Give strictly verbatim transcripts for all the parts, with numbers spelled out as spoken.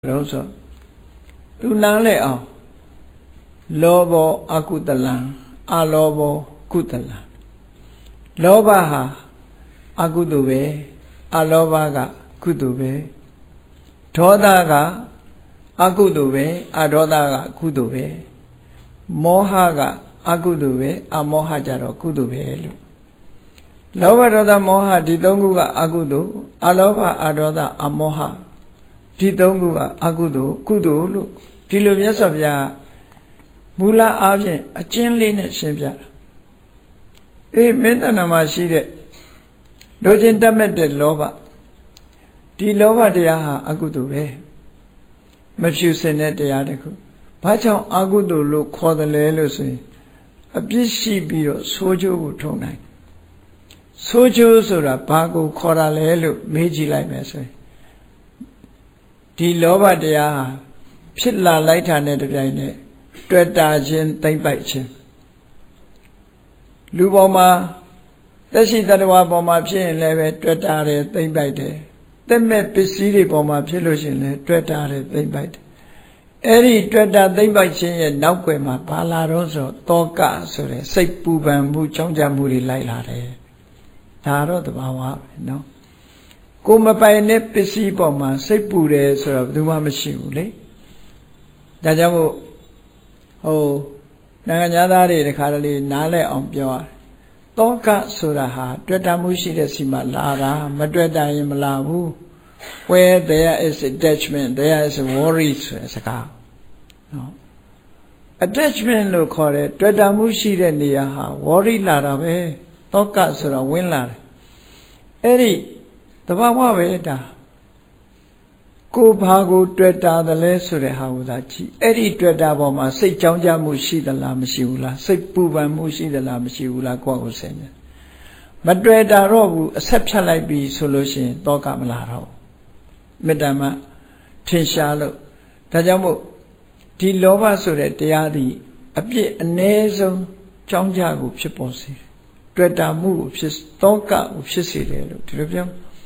တော့ဆိုသူနားလဲအောင်လောဘောအကုသလံအလောဘောကုသလံလောဘဟာအကုသိုလ်ပဲအလောဘကကုသိုလ်ပဲဒေါသကအကုသိုလ်ပဲအဒေါသကကုသိုလ်ပဲမောဟကအကုသိုလ်ပဲအမောဟကြတော့ကုသိုလ်ပဲလို့လောဘဒေါသမောဟဒီသုံးခုကအကုသိုလ်အလောဘအဒေါသအမောဟဒီသုံးခုကအကုသိုလ်ကုသိုလ်လို့ဒီလိုမြတ်စွာဘုရားမူလအားဖြင့်အကျဉ်းလေးနဲ့ရှင်းပြတာအေးမင်းတဏ္ဍာမှာရှိတဲ့လိုချင်တတ်မဲ့တဲ့လောဘဒီလောဘတရားဟာအကုသိုလ်ပဲမဖြူစင်တဲ့တရားတစ်ခုဘာကြောင့်အကုသိုလ်လို့ခေါ်တယ်လဲလို့ဆိုရင်အပြစ်ရှိပြီးတော့ဆိုးကျိုးကိုထုံနိုင်ဆိုးကျိုးဆိုတာဘာကိုခေါ်တာလဲလို့မေးကြည့်လိုက်မယ်ဆိုရင်ဒီလောဘတရားဟာဖြစ်လာလိုက်တာနဲ့တပြိုင်နက်တွေ့တာခြင်းသိမ့်ပိုက်ခြင်းလူပေါ်မှာသက်ရှိတ attva ပေါ်မှာဖြစ်ရင်လည်းပဲတွေ့တာတယ်သိမ့်ပိုက်တယ်သက်မဲ့ပစ္စည်းတွေပေါ်မှာဖြစ်လို့ရှိရင်လည်းတွေ့တာတယ်သိမ့်ပိုက်တယ်အဲ့ဒီတွေ့တာသိမ့်ပိုက်ခြင်းရဲ့နောက်ွယ်မှာဘာလာတော့ဆိုတောကဆိုတဲ့စိတ်ပူပန်မှုကြောင့်ကြမှုတွေလိုက်လာတယ်ဒါတော့သဘာဝပဲနော်ကိုမပိုင်တဲ့ပစ္စည်းပေါ်မှာစိတ်ပူတယ်ဆိုတော့ဘယ်သူမှမရှိဘူးလေဒါကြောင့်မို့ဟိုနိုင်ငံသားတွေတခါတလေနားလဲအောင်ပြောရတယ်တောကဆိုတာဟာတွေ့တာမှုရှိတဲ့စီမှာလာတာမတွေ့တာရင်မလာဘူး where there is attachment there is worry ဆိုတဲ့စကားနော် attachment လို့ခေါ်တဲ့တွေ့တာမှုရှိတဲ့နေရာဟာ worry လာတာပဲတောကဆိုတာဝင်လာတယ်အဲ့ဒီတဘာဝပဲဒါကိုဘာကိုတွေ့တာတယ်လဲဆိုတဲ့ဟာကိုသာကြည့်အဲ့ဒီတွေ့တာပေါ်မှာစိတ်ကြောင်းကြမှုရှိသလားမရှိဘူးလားစိတ်ပူပန်မှုရှိသလားမရှိဘူးလားကိုယ့်ကိုယ်ဆင်တယ်မတွေ့တာတော့ဘူးအဆက်ဖြတ်လိုက်ပြီဆိုလို့ရှိရင်တောကမလာတော့မေတ္တာမှထင်ရှားလို့ဒါကြောင့်မို့ဒီလောဘဆိုတဲ့တရားသည်အပြစ်အ ਨੇ ဆုံးကြောင်းကြကိုဖြစ်ပေါ်စေတယ်တွေ့တာမှုကိုဖြစ်တောကကိုဖြစ်စေတယ်လို့ဒီလိုပြော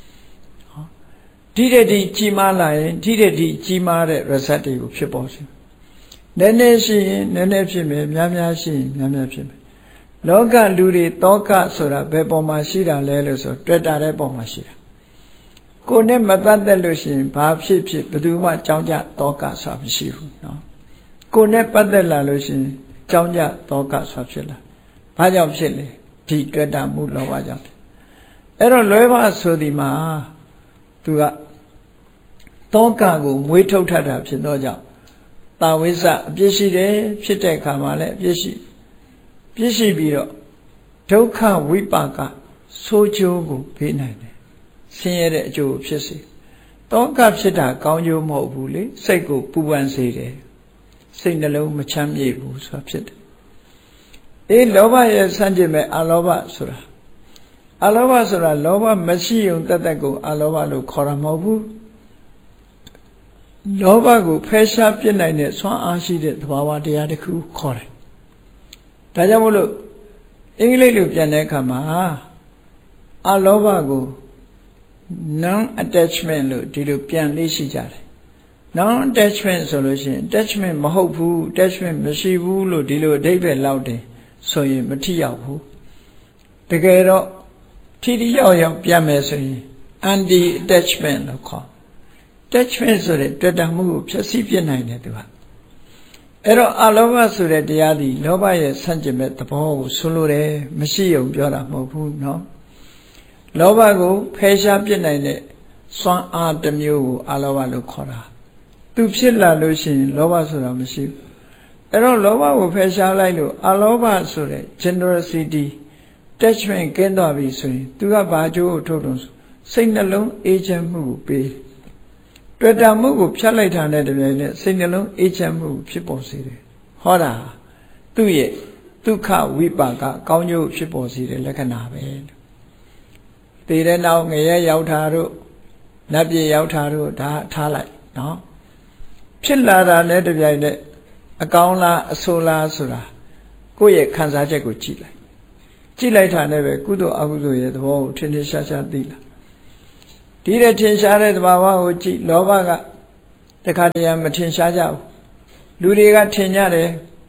ဒီတဲ့ဒီကြီးမားလာရင်ဒီတဲ့ဒီကြီးမားတဲ့ result တွေကိုဖြစ်ပေါ်စေနည်းနည်းရှိရင်နည်းနည်းဖြစ်မယ်များများရှိရင်များများဖြစ်မယ်လောကလူတွေတောကဆိုတာဘယ်ပေါ်မှာရှိတာလဲလို့ဆိုတွေ့တာတဲ့ပေါ်မှာရှိတာကိုယ်နဲ့မပတ်သက်လို့ရှိရင်ဘာဖြစ်ဖြစ်ဘယ်သူမှကြောင်းကြတောကဆိုတာမရှိဘူးနော်ကိုယ်နဲ့ပတ်သက်လာလို့ရှိရင်ကြောင်းကြတောကဆိုတာဖြစ်လာဘာကြောင့်ဖြစ်လဲဒီတွေ့တာမှုလောဘကြောင့်အဲ့တော့လွဲပါဆိုဒီမှာသူကတောကကိုမွေးထုတ်ထတာဖြစ်တော့ကြောင့်တာဝိဇ္ဇအပြစ်ရှိတယ်ဖြစ်တဲ့အခါမှာလည်းအပြစ်ရှိပြစ်ရှိပြီးတော့ဒုက္ခဝိပါကဆိုးကျိုးကိုပေးနိုင်တယ်ဆင်းရဲတဲ့အကျိုးကိုဖြစ်စေတောကဖြစ်တာကောင်းကျိုးမဟုတ်ဘူးလေစိတ်ကိုပူပန်စေတယ်စိတ်နှလုံးမချမ်းမြေ့ဘူးဆိုတာဖြစ်တယ်အေးလောဘရဲ့ဆန့်ကျင်မဲ့အလောဘဆိုတာအလောဘဆိုတာလောဘမရှိုံတတ်တတ်ကိုအလောဘလို့ခေါ်တာမဟုတ်ဘူးလောဘကိုဖယ်ရှားပြစ်နိုင်တဲ့ဆွမ်းအားရှိတဲ့သဘာဝတရားတစ်ခုခေါ်တယ်ဒါကြောင့်မို့လို့အင်္ဂလိပ်လိုပြန်တဲ့အခါမှာအလောဘကို non attachment လို့ဒီလိုပြန်လေးရှိကြတယ် non attachment ဆိုလို့ရှိရင် attachment မဟုတ်ဘူး attachment မရှိဘူးလို့ဒီလိုအဓိပ္ပာယ်လောက်တယ်ဆိုရင်မထိရောက်ဘူးတကယ်တော့ထိထိရောက်ရောက်ပြန်မယ်ဆိုရင် anti attachment လို့ခေါ် attachment ဆိုတဲ့တွေ့တာမှုကိုဖျက်ဆီးပြနိုင်တယ်သူကအဲ့တော့အလောဘဆိုတဲ့တရားသည်လောဘရဲ့ဆန့်ကျင်မဲ့သဘောကိုဆိုလိုတယ်မရှိုံပြောတာမဟုတ်ဘူးเนาะလောဘကိုဖယ်ရှားပြနိုင်တဲ့စွမ်းအားတစ်မျိုးကိုအလောဘလို့ခေါ်တာသူဖြစ်လာလို့ရှိရင်လောဘဆိုတာမရှိဘူးအဲ့တော့လောဘကိုဖယ်ရှားလိုက်လို့အလောဘဆိုတဲ့ generosity attachment ကင်းသွားပြီဆိုရင်သူကဘာကြိုးကိုထုတ်တော့စိတ်နှလုံးအေးချမ်းမှုကိုပေးတွေ့တာမှုကိုဖြတ်လိုက်တာနဲ့တပြိုင်နက်စိတ်နှလုံးအေးချမ်းမှုဖြစ်ပေါ်စေတယ်ဟောတာသူ့ရဲ့ဒုက္ခဝိပါကကောင်းကျိုးဖြစ်ပေါ်စေတဲ့လက္ခဏာပဲတည်တဲ့နောက်ငရဲရောက်တာတို့နတ်ပြည်ရောက်တာတို့ဒါထားလိုက်နော်ဖြစ်လာတာနဲ့တပြိုင်နက်အကောင်းလားအဆိုးလားဆိုတာကိုယ့်ရဲ့ခံစားချက်ကိုကြည့်လိုက်ကြည့်လိုက်တာနဲ့ပဲကုသိုလ်အကုသိုလ်ရဲ့သဘောကိုထင်ထင်ရှားရှားသိလာဒီတဲ့ထင်ရှားတဲ့သဘာဝကိုကြည့်လောဘကတခါတည်းမထင်ရှားကြဘူးလူတွေကထင်ကြတယ်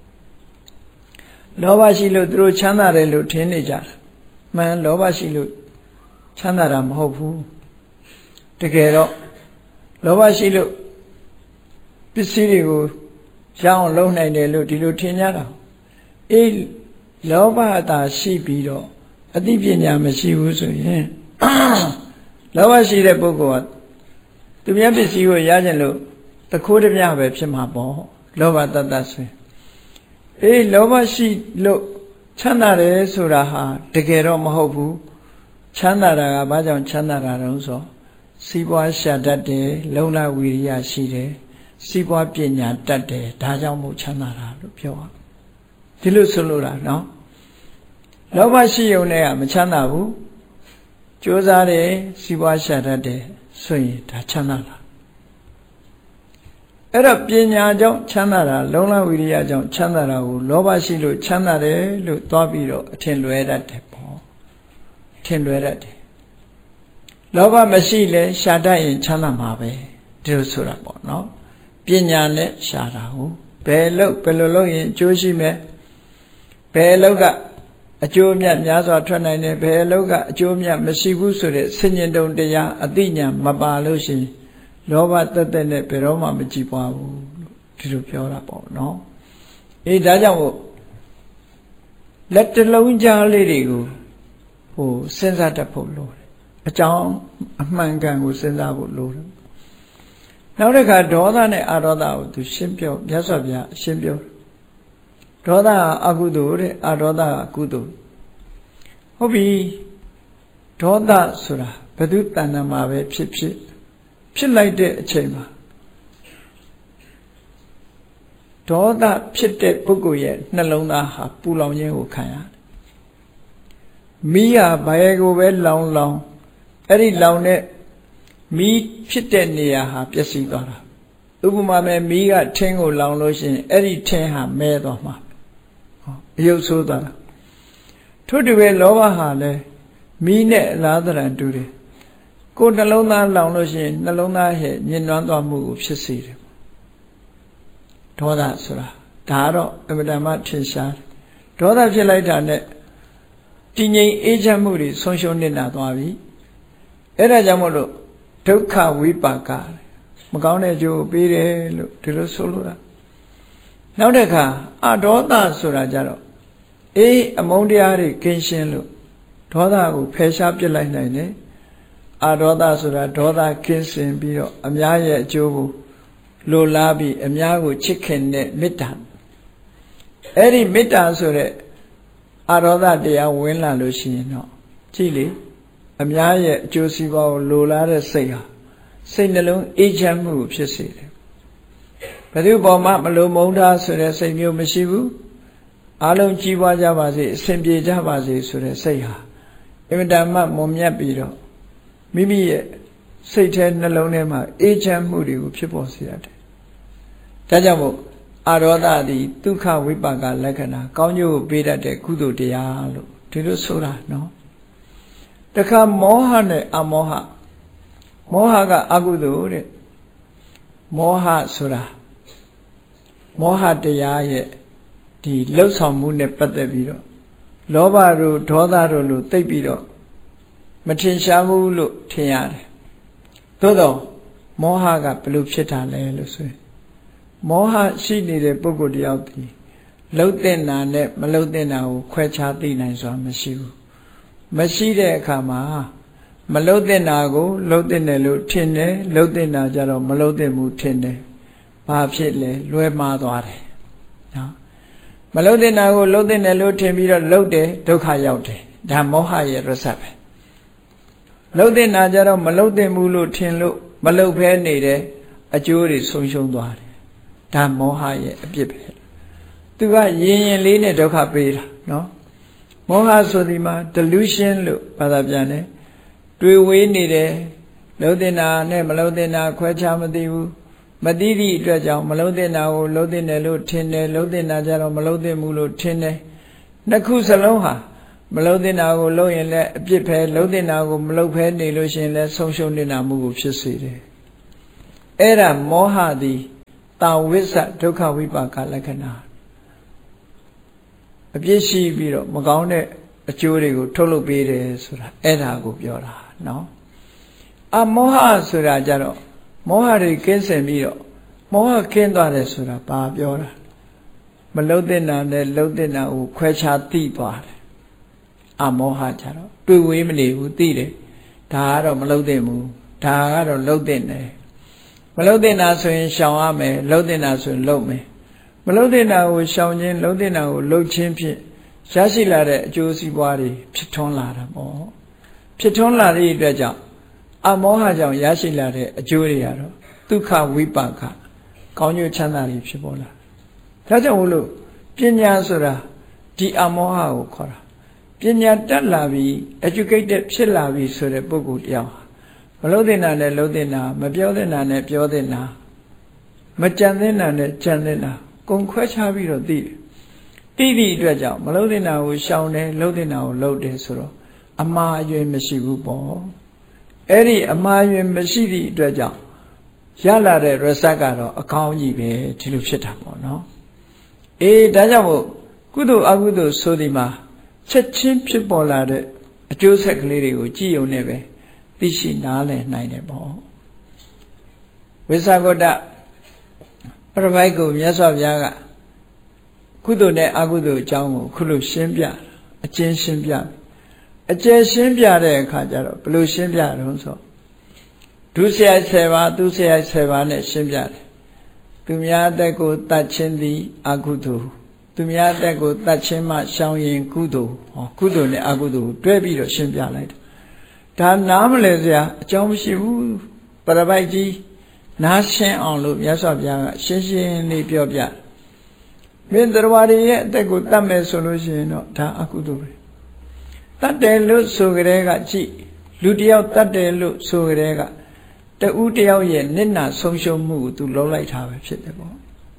လောဘရှိလို့သူတို့ချမ်းသာတယ်လို့ထင်နေကြတယ်မှန်လောဘရှိလို့ချမ်းသာတာမဟုတ်ဘူးတကယ်တော့လောဘရှိလို့ပစ္စည်းတွေကိုရအောင်လုပ်နိုင်တယ်လို့ဒီလိုထင်ကြတာအေးလောဘတာရှိပြီးတော့အသိပညာမရှိဘူးဆိုရင်လောဘရှိတဲ့ပုဂ္ဂိုလ်ကသူများပစ္စည်းကိုရကြလို့တခိုးတပြပဲဖြစ်မှာပေါ့လောဘတတ္တဆိုရင်အေးလောဘရှိလို့ချမ်းသာတယ်ဆိုတာဟာတကယ်တော့မဟုတ်ဘူးချမ်းသာတာကဘာကြောင့်ချမ်းသာတာတုံးဆိုစီးပွားရှာတတ်တယ်လုံလဝီရိယရှိတယ်စီးပွားပညာတတ်တယ်ဒါကြောင့်မို့ချမ်းသာတာလို့ပြောတာဒီလိုဆိုလို့လားနော်လောဘရှိုံနဲ့ကမချမ်းသာဘူးကြိုးစားတယ်စီးပွားရှာတတ်တယ်ဆိုရင်ဒါချမ်းသာတာအဲ့တော့ပညာကြောင့်ချမ်းသာတာလုံလဝီရိယကြောင့်ချမ်းသာတာကိုလောဘရှိလို့ချမ်းသာတယ်လို့သွားပြီးတော့အထင်လွဲတတ်တယ်ပေါ့ထင်လွဲတတ်တယ်လောဘမရှိလဲရှာတတ်ရင်ချမ်းသာမှာပဲဒီလိုဆိုတာပေါ့နော်ပညာနဲ့ရှာတာဟုတ်ဘယ်လို့ဘယ်လိုလုပ်ရင်အကျိုးရှိမယ်ဘယ်လို့ကအကျိုးအမြတ်များစွာထွက်နိုင်တယ်ဘယ်လို့ကအကျိုးအမြတ်မရှိဘူးဆိုတဲ့ဆင်ញင်တုံတရားအသိဉာဏ်မပါလို့ရှိရင်လောဘတက်တက်နဲ့ဘယ်တော့မှမကြည်ပွားဘူးဒီလိုပြောတာပေါ့နော်အေးဒါကြောင့်လက်တလုံးကြားလေးတွေကိုဟိုစဉ်းစားတတ်ဖို့လိုတယ်အကြောင်းအမှန်ကန်ကိုစဉ်းစားဖို့လိုတယ်နောက်တစ်ခါဒေါသနဲ့အာဒေါသကိုသူရှင်းပြောမြတ်စွာဘုရားရှင်းပြောဒေါသအကုသိုလ်တဲ့အာဒေါသအကုသိုလ်ဟုတ်ပြီဒေါသဆိုတာဘယ်သူတဏ္ဍာမှာပဲဖြစ်ဖြစ်ဖြစ်လိုက်တဲ့အချိန်မှာဒေါသဖြစ်တဲ့ပုဂ္ဂိုလ်ရဲ့နှလုံးသားဟာပူလောင်ခြင်းကိုခံရတယ်မိဟာဘယ်ကိုပဲလောင်လောင်အဲ့ဒီလောင်တဲ့မိဖြစ်တဲ့နေရာဟာပျက်စီးသွားတာဥပမာမဲ့မိကထင်းကိုလောင်လို့ရှိရင်အဲ့ဒီထင်းဟာမဲသွားမှာဟောအယုတ်ဆိုးသွားတာထို့တူပဲလောဘဟာလည်းမိနဲ့အလားတရံတူတယ်ကိုယ်နှလုံးသားလောင်လို့ရှိရင်နှလုံးသားရဲ့ညှဉ်းနှွမ်းသွားမှုကိုဖြစ်စေတယ်ဒေါသဆိုတာဒါတော့အမှန်တမ်းထင်ရှားဒေါသဖြစ်လိုက်တာနဲ့တည်ငြိမ်အေးချမ်းမှုတွေဆုံးရှုံးနေတာသွားပြီအဲ့ဒါကြောင့်မို့လို့ဒုက္ခဝိပါကမကောင်းတဲ့ကျိုးပေးတယ်လို့ဒီလိုဆိုလိုတာနောက်တစ်ခါအဒေါသဆိုတာကြတော့အေးအမုန်းတရားတွေကင်းရှင်းလို့ဒေါသကိုဖယ်ရှားပစ်လိုက်နိုင်တယ်အာဒေါသဆိုတာဒေါသကင်းစင်ပြီးတော့အများရဲ့အကျိုးကိုလိုလားပြီးအများကိုချစ်ခင်တဲ့မေတ္တာအဲ့ဒီမေတ္တာဆိုတဲ့အာဒေါသတရားဝင်လာလို့ရှိရင်တော့ကြည့်လေအများရဲ့အကျိုးစီးပွားကိုလိုလားတဲ့စိတ်ဟာစိတ်နှလုံးအေးချမ်းမှုကိုဖြစ်စေတယ်ဘယ်သူပေါ်မှာမလိုမုန်းတာဆိုတဲ့စိတ်မျိုးမရှိဘူးအလုံးကြီးပွားကြပါစေအစဉ်ပြေကြပါစေဆိုတဲ့စိတ်ဟာအင်မတန်မှမွန်မြတ်ပြီးတော့မိမိရဲ့စိတ်ထဲနှလုံးထဲမှာအေးချမ်းမှုတွေကိုဖြစ်ပေါ်စေရတယ်။ဒါကြောင့်မို့အာဒေါသသည်ဒုက္ခဝိပါကလက္ခဏာကောင်းကျိုးကိုပေးတတ်တဲ့ကုသိုလ်တရားလို့ဒီလိုဆိုတာနော်။တခါမောဟနဲ့အမောဟမောဟကအကုသိုလ်တဲ့မောဟဆိုတာမောဟတရားရဲ့ဒီလှုပ်ဆောင်မှုနဲ့ပတ်သက်ပြီးတော့လောဘတို့ဒေါသတို့လို့သိပ်ပြီးတော့မထင်ရှားဘူးလို့ထင်ရတယ်သို့တော့မောဟကဘယ်လိုဖြစ်တာလဲလို့ဆိုရင်မောဟရှိနေတဲ့ပုဂ္ဂိုလ်တယောက်ဒီလှုပ်တဲ့နာနဲ့မလှုပ်တဲ့နာကိုခွဲခြားသိနိုင်စွာမရှိဘူးမရှိတဲ့အခါမှာမလှုပ်တဲ့နာကိုလှုပ်တဲ့တယ်လို့ထင်တယ်လှုပ်တဲ့နာကြတော့မလှုပ်တဲ့မှုထင်တယ်ဘာဖြစ်လဲလွဲမှားသွားတယ်နော်မလှုပ်တဲ့နာကိုလှုပ်တဲ့တယ်လို့ထင်ပြီးတော့လှုပ်တယ်ဒုက္ခရောက်တယ်ဒါမောဟရဲ့ရစပ်ပဲလှုပ်တဲ့နာကြတော့မလှုပ်တဲ့မှုလို့ထင်လို့မလှုပ်ဖဲနေတယ်အကျိုးတွေဆုံးရှုံးသွားတယ်ဒါမောဟရဲ့အပြစ်ပဲသူကရင်ရင်လေးနဲ့ဒုက္ခပေးတာနော်မောဟဆိုဒီမှာ delusion လို့ဘာသာပြန်တယ်တွေ့ဝေးနေတယ်လှုပ်တဲ့နာနဲ့မလှုပ်တဲ့နာခွဲခြားမသိဘူးမသိသည့်အတွက်ကြောင့်မလှုပ်တဲ့နာကိုလှုပ်တဲ့တယ်လို့ထင်တယ်လှုပ်တဲ့နာကြတော့မလှုပ်တဲ့မှုလို့ထင်တယ်နှစ်ခုစလုံးဟာမလှုပ်တဲ့နာကိုလှုပ်ရင်လည်းအပြစ်ပဲလှုပ်တဲ့နာကိုမလှုပ်ဖဲနေလို့ရှိရင်လည်းဆုံးရှုံးနေတာမှုကိုဖြစ်စေတယ်အဲ့ဒါမောဟသည်တာဝိစ္စဒုက္ခဝိပါကလက္ခဏာအပြည့်ရှိပြီးတော့မကောင်းတဲ့အကျိုးတွေကိုထုတ်လုပ်ပေးတယ်ဆိုတာအဲ့ဒါကိုပြောတာနော်အမောဟဆိုတာကြတော့မောဟတွေကင်းစင်ပြီးတော့မောဟကင်းသွားတယ်ဆိုတာဘာပြောတာမလုံးတဲ့နာနဲ့လုံးတဲ့နာကိုခွဲခြားသိသွားတယ်အမောဟကြတော့တွေ့ဝေးမနေဘူးသိတယ်ဒါကတော့မလုံးတဲ့ဘူးဒါကတော့လုံးတဲ့တယ်မလုံးတဲ့နာဆိုရင်ရှောင်ရမယ်လုံးတဲ့နာဆိုရင်လုံးမယ်မလုံးတဲ့နာကိုရှောင်ခြင်းလုံးတဲ့နာကိုလှုပ်ခြင်းဖြင့်ရရှိလာတဲ့အကျိုးစီးပွားတွေဖြစ်ထွန်းလာတာပေါ့ဖြစ်ထွန်းလာတဲ့အတွက်ကြောင့်အမောဟကြောင့်ရရှိလာတဲ့အကျိုးတွေကတော့ဒုက္ခဝိပါကကောင်းကျိုးချမ်းသာတွေဖြစ်ပေါ်လာဒါကြောင့်မို့လို့ပညာဆိုတာဒီအမောဟကိုခေါ်တာပညာတက်လာပြီး educated ဖြစ်လာပြီးဆိုတဲ့ပုဂ္ဂိုလ်တရားမလုံးတဲ့နာနဲ့လုံးတဲ့နာမပြောတဲ့နာနဲ့ပြောတဲ့နာမကြံတဲ့နာနဲ့ကြံတဲ့နာကုန်ခွဲခြားပြီးတော့သိတယ်သိသည့်အတွက်ကြောင့်မလုံးတဲ့နာကိုရှောင်တယ်လုံးတဲ့နာကိုလုံးတယ်ဆိုတော့အမှားအယွင်းမရှိဘူးပေါ့အဲ့ဒီအမှားအယွင်းမရှိသည့်အတွက်ကြောင့်ရလာတဲ့ result ကတော့အကောင်းကြီးပဲဒီလိုဖြစ်တာပေါ့နော်အေးဒါကြောင့်မို့ကုသိုလ်အကုသိုလ်ဆိုဒီမှာချက်ချင်းဖြစ်ပေါ်လာတဲ့အကျိုးဆက်ကလေးတွေကိုကြည့်ုံနဲ့ပဲသိရှိနားလည်နိုင်တယ်ပေါ့ဝိသဂုတ္တပရပိုက်ကိုမြတ်စွာဘုရားကကုသိုလ်နဲ့အကုသိုလ်အကြောင်းကိုခုလိုရှင်းပြအကျဉ်းရှင်းပြအကျယ်ရှင်းပြတဲ့အခါကျတော့ဘယ်လိုရှင်းပြတော့ဆိုဒုစရိုက်ဆယ်ပါးသူစရိုက်ဆယ်ပါးနဲ့ရှင်းပြတယ်သူများအသက်ကိုတတ်ခြင်းသည်အကုသိုလ်သူများအသက်ကိုတတ်ခြင်းမှရှောင်ရင်ကုသိုလ်ဟောကုသိုလ်နဲ့အကုသိုလ်ကိုတွဲပြီးတော့ရှင်းပြလိုက်တယ်ဒါနားမလဲစရာအကြောင်းမရှိဘူးပရပိုက်ကြီးနားရှင်းအောင်လို့မြတ်စွာဘုရားကရှင်းရှင်းလေးပြောပြမင်းတရားဝါတွေရဲ့အသက်ကိုတတ်မယ်ဆိုလို့ရှိရင်တော့ဒါအကုသိုလ်ပဲတတ်တယ်လို့ဆိုကြတဲ့ကကြည့်လူတယောက်တတ်တယ်လို့ဆိုကြတဲ့ကတူတယောက်ရဲ့နစ်နာဆုံးရှုံးမှုကိုသူလုံးလိုက်တာပဲဖြစ်တယ်ပေါ့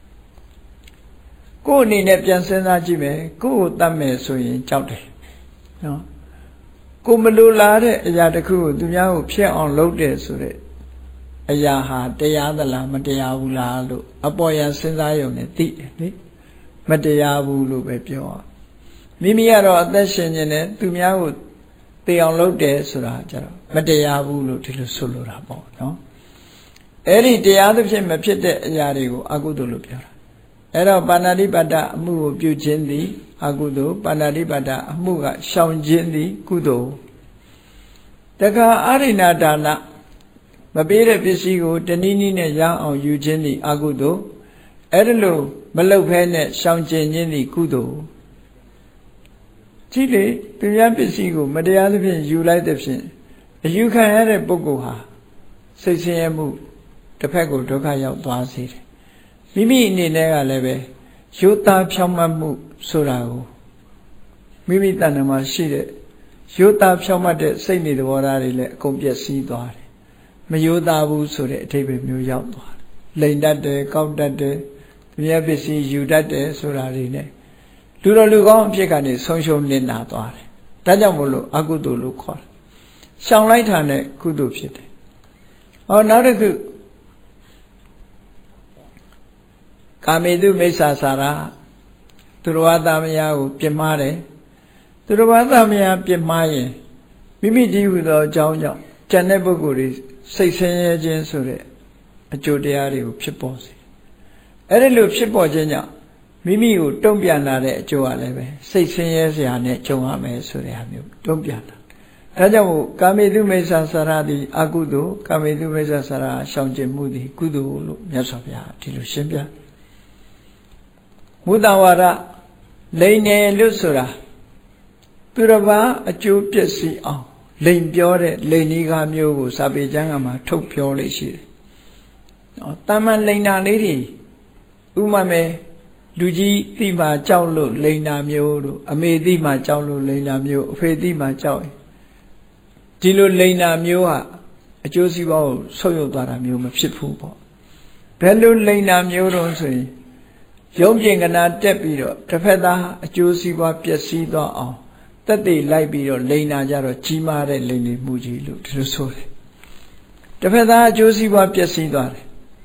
ကိုယ်အနေနဲ့ပြန်စဉ်းစားကြည့်မယ်ကိုယ်ကိုတတ်မယ်ဆိုရင်ကြောက်တယ်နော်ကိုမလိုလားတဲ့အရာတစ်ခုကိုသူများကိုဖျက်အောင်လုပ်တယ်ဆိုတဲ့အရာဟာတရားသလားမတရားဘူးလားလို့အပေါ်ယံစဉ်းစားရုံနဲ့သိတယ်လေမတရားဘူးလို့ပဲပြောရမိမိကတော့အသက်ရှင်နေတယ်သူများကိုသိအောင်လုပ်တယ်ဆိုတာကြတော့မတရားဘူးလို့ဒီလိုဆိုလိုတာပေါ့နော်အဲ့ဒီတရားသဖြင့်မဖြစ်တဲ့အရာတွေကိုအကုသိုလ်လို့ပြောတာအဲ့တော့ပါဏာတိပါဒအမှုကိုပြုခြင်းသည်အကုသိုလ်ပါဏာတိပါဒအမှုကရှောင်ခြင်းသည်ကုသိုလ်တခါအာရိဏဒါနမပေးတဲ့ပစ္စည်းကိုတနည်းနည်းနဲ့ရအောင်ယူခြင်းသည်အကုသိုလ်အဲ့ဒါလို့မလုပ်ဖဲနဲ့ရှောင်ကျင်ခြင်းသည်ကုသိုလ်ကြည့်လေသူများပစ္စည်းကိုမတရားသဖြင့်ယူလိုက်တဲ့ဖြင့်အယူခံရတဲ့ပုဂ္ဂိုလ်ဟာစိတ်ဆင်းရဲမှုတစ်ဖက်ကိုဒုက္ခရောက်သွားစေတယ်မိမိအနေနဲ့ကလည်းပဲရိုးသားဖြောင့်မတ်မှုဆိုတာကိုမိမိတဏ္ဍာမှာရှိတဲ့ရိုးသားဖြောင့်မတ်တဲ့စိတ်နေသဘောထားတွေလည်းအကုန်ပျက်စီးသွားတယ်မရိုးသားဘူးဆိုတဲ့အထိပ္ပယ်မျိုးရောက်သွားတယ်လိန်တတ်တယ်ကောက်တတ်တယ်သူများပစ္စည်းယူတတ်တယ်ဆိုတာတွေနဲ့လူတော်လူကောင်းအဖြစ်ကနေဆုံးရှုံးနစ်နာသွားတယ်ဒါကြောင့်မို့လို့အကုသိုလ်လို့ခေါ်တယ်ရှောင်လိုက်တာနဲ့ကုသိုလ်ဖြစ်တယ်ဟောနောက်တစ်ခုကာမေတုမိစ္ဆာစာရသူတော်ဘာသမယာကိုပြစ်မှားတယ်သူတော်ဘာသမယာပြစ်မှားရင်မိမိဒီဟုသောအကြောင်းကြောင့်ကျန်တဲ့ပုဂ္ဂိုလ်တွေစိတ်ဆင်းရဲခြင်းဆိုတဲ့အကျိုးတရားတွေကိုဖြစ်ပေါ်စေအဲ့ဒီလိုဖြစ်ပေါ်ခြင်းကြောင့်မိမိကိုတုံ့ပြန်လာတဲ့အကျိုးကလည်းပဲစိတ်ဆင်းရဲစရာနဲ့ကြုံရမယ်ဆိုတဲ့ဟာမျိုးတုံ့ပြန်လာဒါကြောင့်ကာမေတုမိစ္ဆာစာရသည်အကုသိုလ်ကာမေတုမိစ္ဆာစာရရှောင်ကျင်မှုသည်ကုသိုလ်လို့မြတ်စွာဘုရားဒီလိုရှင်းပြမုဒ္ဒဝါဒလိန်တယ်လို့ဆိုတာသူတစ်ပါးအကျိုးပျက်စီးအောင်လိန်ပြောတဲ့လိန်ဒီကားမျိုးကိုစာပေကျမ်းကမှာထုတ်ပြောလို့ရှိတယ်။နော်တာမန်လိန်တာလေးတွေဥမာမဲ့လူကြီးတိမှကြောက်လို့လိန်တာမျိုးတို့အမေတိမှကြောက်လို့လိန်တာမျိုးအဖေတိမှကြောက်ရင်ဒီလိုလိန်တာမျိုးဟာအကျိုးစီးပွားကိုဆုပ်ယုပ်သွားတာမျိုးမဖြစ်ဘူးပေါ့။ဘယ်လိုလိန်တာမျိုးတော့ဆိုရင်ရုံးပြင်ကနာတက်ပြီးတော့တစ်ဖက်သားအကျိုးစီးပွားပျက်စီးသွားအောင်တက်တည်လိုက်ပြီးတော့လိန်နာကြတော့ကြီးမားတဲ့လိန်နေမှုကြီးလို့ဒီလိုဆိုတယ်တစ်ဖက်သားအကျိုးစီးပွားပျက်စီးသွားတယ်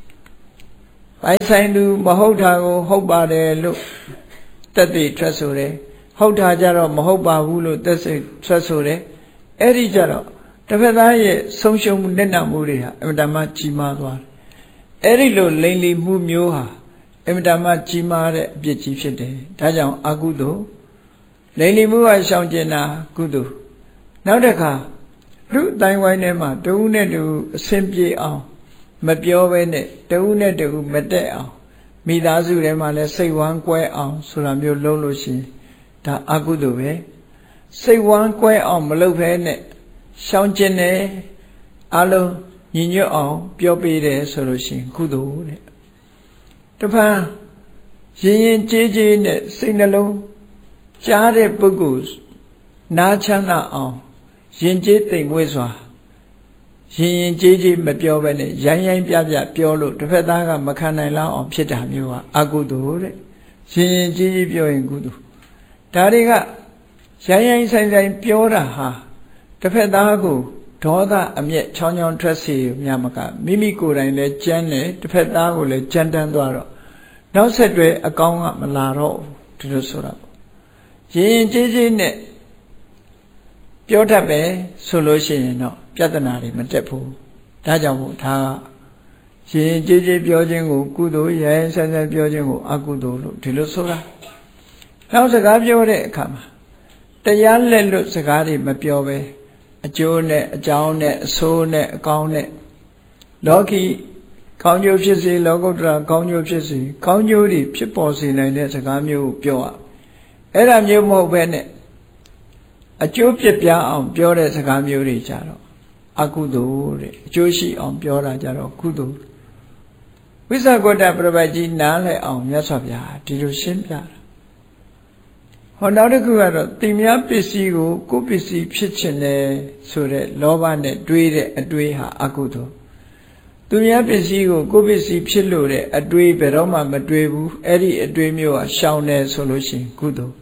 ပိုင်ဆိုင်သူမဟုတ်တာကိုဟုတ်ပါတယ်လို့တက်သိထွက်ဆိုတယ်ဟုတ်တာကြတော့မဟုတ်ပါဘူးလို့တက်သိထွက်ဆိုတယ်အဲ့ဒီကြတော့တစ်ဖက်သားရဲ့ဆုံးရှုံးမှုနဲ့နာမှုတွေဟာအမတမကြီးမားသွားတယ်အဲ့ဒီလိုလိမ်လီမှုမျိုးဟာအမတမကြီးမားတဲ့အပြစ်ကြီးဖြစ်တယ်ဒါကြောင့်အကုသိုလ်လိမ်လီမှုကရှောင်ကျင်တာကုသိုလ်နောက်တစ်ခါလူအတိုင်းဝိုင်းထဲမှာတဦးနဲ့တဦးအဆင်ပြေအောင်မပြောဘဲနဲ့တဦးနဲ့တဦးမတက်အောင်မိသားစုထဲမှာလည်းစိတ်ဝမ်းကွဲအောင်ဆိုတာမျိုးလုပ်လို့ရှိရင်ဒါအကုသိုလ်ပဲစိတ်ဝမ်းကွဲအောင်မလုပ်ဘဲနဲ့ရှောင်ကျင်တယ်အလုံးညီညွတ်အောင်ပြောပေးတယ်ဆိုလို့ရှိရင်ကုသိုလ်တဲ့တပံရင်ရင်ကြေးကြေးနဲ့စိတ်နှလုံးကြားတဲ့ပုဂ္ဂိုလ်နားချမ်းသာအောင်ရင်ကျေးသိမ်မွေ့စွာရင်ရင်ကြေးကြေးမပြောဘဲနဲ့ရိုင်းရိုင်းပြပြပြောလို့တစ်ဖက်သားကမခံနိုင်လောက်အောင်ဖြစ်တာမျိုးကအကုသိုလ်တဲ့ရင်ရင်ကြေးကြေးပြောရင်ကုသိုလ်ဒါတွေကရိုင်းရိုင်းဆိုင်ဆိုင်ပြောတာဟာတစ်ဖက်သားကိုဒေါသအမျက်ချောင်းချောင်းထွက်စေမြမကမိမိကိုယ်တိုင်လည်းကြမ်းတယ်တစ်ဖက်သားကိုလည်းကြမ်းတမ်းသွားတော့နောက်ဆက်တွဲအကောင်းကမလာတော့ဒီလိုဆိုတာပေါ့ရင်ရင်ကြေးကြေးနဲ့ပြောတတ်ပဲဆိုလို့ရှိရင်တော့ပြဿနာတွေမတက်ဘူးဒါကြောင့်မို့ဒါရင်ရင်ကြေးကြေးပြောခြင်းကိုကုသိုလ်ရဲဆန်းဆန်းပြောခြင်းကိုအကုသိုလ်လို့ဒီလိုဆိုတာနောက်စကားပြောတဲ့အခါမှာတရားလက်လွတ်စကားတွေမပြောပဲအကျိုးနဲ့အကြောင်းနဲ့အဆိုးနဲ့အကောင်းနဲ့လောကီကောင်းကျိုးဖြစ်စေလောကုတ္တရာကောင်းကျိုးဖြစ်စေကောင်းကျိုးတွေဖြစ်ပေါ်စေနိုင်တဲ့စကားမျိုးကိုပြောရအဲ့ဒါမျိုးမဟုတ်ပဲနဲ့အကျိုးပြပြအောင်ပြောတဲ့စကားမျိုးတွေကြတော့အကုသိုလ်တဲ့အကျိုးရှိအောင်ပြောတာကြတော့ကုသိုလ်ဝိသကွတ္တပြပတ်ကြီးနားလည်အောင်မြတ်စွာဘုရားဒီလိုရှင်းပြတာဟောနောက်တစ်ခုကတော့တင်များပစ္စည်းကိုကိုယ်ပစ္စည်းဖြစ်ခြင်းနဲ့ဆိုတဲ့လောဘနဲ့တွေးတဲ့အတွေးဟာအကုသိုလ်သူများပစ္စည်းကိုကိုယ်ပစ္စည်းဖြစ်လို့တဲ့အတွေးဘယ်တော့မှမတွေးဘူးအဲ့ဒီအတွေးမျိုးဟာရှောင်တယ်ဆိုလို့ရှိရင်ကုသိုလ်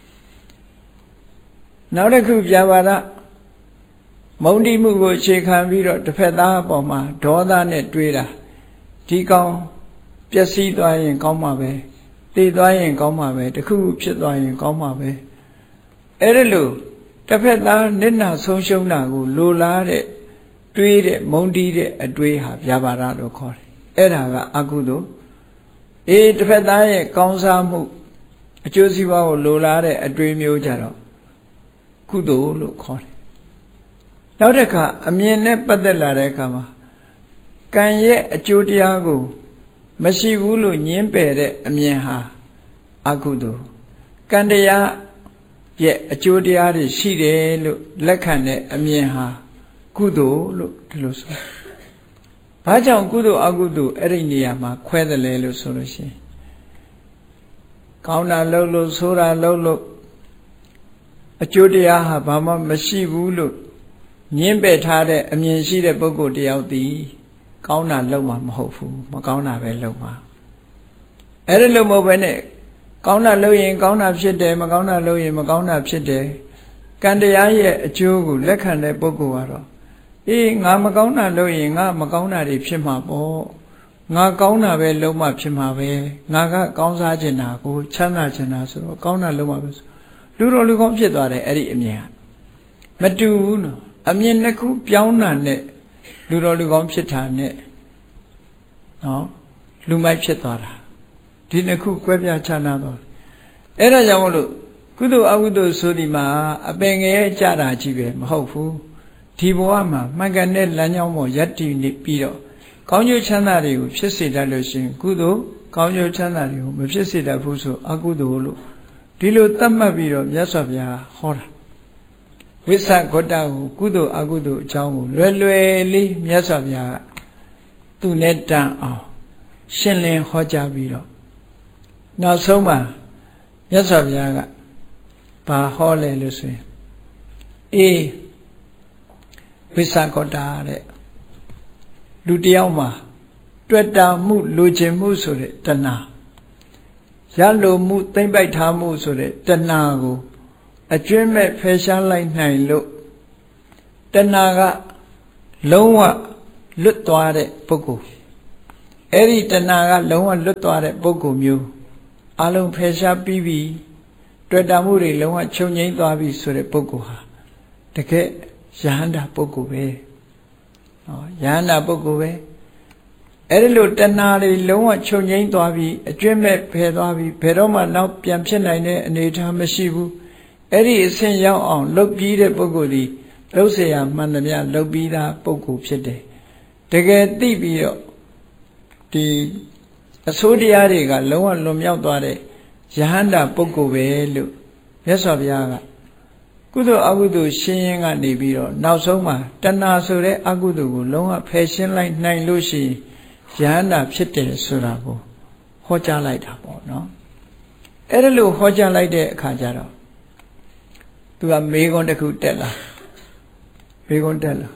နောက်တစ်ခုပြပါတော့မုန်းတိမှုကိုအခြေခံပြီးတော့တစ်ဖက်သားအပေါ်မှာဒေါသနဲ့တွေးတာဒီကောင်ပျက်စီးသွားရင်ကောင်းမှာပဲတည်သွားရင်ကောင်းမှာပဲတခုခုဖြစ်သွားရင်ကောင်းမှာပဲအဲ့ဒါလို့တစ်ဖက်သားနစ်နာဆုံးရှုံးတာကိုလိုလားတဲ့တွေးတဲ့မုန်းတီးတဲ့အတွေးဟာပြပါတော့လို့ခေါ်တယ်အဲ့ဒါကအကုသိုလ်အေးတစ်ဖက်သားရဲ့ကောင်းစားမှုအကျိုးစီးပွားကိုလိုလားတဲ့အတွေးမျိုးကြတော့ကုသိုလ်လို့ခေါ်တယ်နောက်တစ်ခါအမြင်နဲ့ပတ်သက်လာတဲ့အခါမှာကံရဲ့အကျိုးတရားကိုမရှိဘူးလို့ညင်းပယ်တဲ့အမြင်ဟာအကုသိုလ်ကံတရားရဲ့အကျိုးတရားတွေရှိတယ်လို့လက်ခံတဲ့အမြင်ဟာကုသိုလ်လို့ဒီလိုဆိုဘာကြောင့်ကုသိုလ်အကုသိုလ်အဲ့ဒီနေရာမှာခွဲတယ်လဲလို့ဆိုလို့ရှိရင်ကောင်းတာလုပ်လို့ဆိုးတာလုပ်လို့အကျိုးတရားဟာဘာမှမရှိဘူးလို့ညင်းပယ်ထားတဲ့အမြင်ရှိတဲ့ပုဂ္ဂိုလ်တယောက်သည်ကောင်းတာလုပ်မှာမဟုတ်ဘူးမကောင်းတာပဲလုပ်မှာအဲ့ဒါလို့မဟုတ်ဘဲနဲ့ကောင်းတာလုပ်ရင်ကောင်းတာဖြစ်တယ်မကောင်းတာလုပ်ရင်မကောင်းတာဖြစ်တယ်ကံတရားရဲ့အကျိုးကိုလက်ခံတဲ့ပုဂ္ဂိုလ်ကတော့အေးငါမကောင်းတာလုပ်ရင်ငါမကောင်းတာတွေဖြစ်မှာပေါ့ငါကောင်းတာပဲလုပ်မှဖြစ်မှာပဲငါကကောင်းစားခြင်းတာကိုချမ်းသာခြင်းတာဆိုတော့ကောင်းတာလုပ်မှပဲလူတော်လူကောင်းဖြစ်သွားတယ်အဲ့ဒီအမြင်မတူဘူးနော်အမြင်တစ်ခုပြောင်းတာနဲ့လူတော်လူကောင်းဖြစ်တာနဲ့နော်လူမိုက်ဖြစ်သွားတာဒီနှစ်ခုကွဲပြားခြားနာတော့အဲ့ဒါကြောင့်မလို့ကုသိုလ်အကုသိုလ်ဆိုဒီမှာအပင်ငယ်ကြတာကြီးပဲမဟုတ်ဘူးဒီဘဝမှာမှန်ကန်တဲ့လမ်းကြောင်းပေါ်ယက်တည်နေပြီးတော့ကောင်းကျိုးချမ်းသာတွေကိုဖြစ်စေတတ်လို့ရှိရင်ကုသိုလ်ကောင်းကျိုးချမ်းသာတွေကိုမဖြစ်စေတတ်ဘူးဆိုအကုသိုလ်လို့ဒီလိုသတ်မှတ်ပြီးတော့မြတ်စွာဘုရားဟောတာဝိသဂတ္တကိုကုသိုလ်အကုသိုလ်အကြောင်းကိုလွယ်လွယ်လေးမြတ်စွာဘုရားကသူနဲ့တန်အောင်ရှင်းလင်းဟောကြားပြီးတော့နောက်ဆုံးမှာမြတ်စွာဘုရားကဘာဟောလဲလို့ဆိုရင်အေးဝိသဂတ္တတဲ့လူတယောက်မှာတွေ့တာမှုလိုချင်မှုဆိုတဲ့တဏှာရလိုမှုသိမ့်ပိုက်ထားမှုဆိုတဲ့တဏှာကိုအကျွမ်းမဲ့ဖယ်ရှားလိုက်နိုင်လို့တဏှာကလုံးဝလွတ်သွားတဲ့ပုဂ္ဂိုလ်အဲ့ဒီတဏှာကလုံးဝလွတ်သွားတဲ့ပုဂ္ဂိုလ်မျိုးအလုံးဖယ်ရှားပြီးပြီတွေ့တာမှုတွေလုံးဝချုပ်ငြိမ်းသွားပြီဆိုတဲ့ပုဂ္ဂိုလ်ဟာတကယ်ယဟန္တာပုဂ္ဂိုလ်ပဲနော်ယဟန္တာပုဂ္ဂိုလ်ပဲအဲ့ဒီလိုတဏှာတွေလုံးဝချုပ်ငြိမ်းသွားပြီအကျွင့်မဲ့ဖယ်သွားပြီဘယ်တော့မှနောက်ပြန်ဖြစ်နိုင်တဲ့အနေအထားမရှိဘူးအဲ့ဒီအဆင့်ရောက်အောင်လှုပ်ပြီးတဲ့ပုဂ္ဂိုလ်ဒီလှုပ်เสียမှန်သမျှလှုပ်ပြီးသားပုဂ္ဂိုလ်ဖြစ်တယ်တကယ်သိပြီးတော့ဒီအဆိုးတရားတွေကလုံးဝလွန်မြောက်သွားတဲ့ယဟန္တာပုဂ္ဂိုလ်ပဲလို့မြတ်စွာဘုရားကကုသိုလ်အကုသိုလ်ရှင်းရင်းကနေပြီးတော့နောက်ဆုံးမှာတဏှာဆိုတဲ့အကုသိုလ်ကိုလုံးဝဖယ်ရှင်းလိုက်နိုင်လို့ရှိရင်ယဟန္တာဖြစ်တယ်ဆိုတာကိုဟောကြားလိုက်တာပေါ့နော်အဲ့ဒါလို့ဟောကြားလိုက်တဲ့အခါကျတော့သူကမေခွန်းတစ်ခုတက်လာမေခွန်းတက်လာ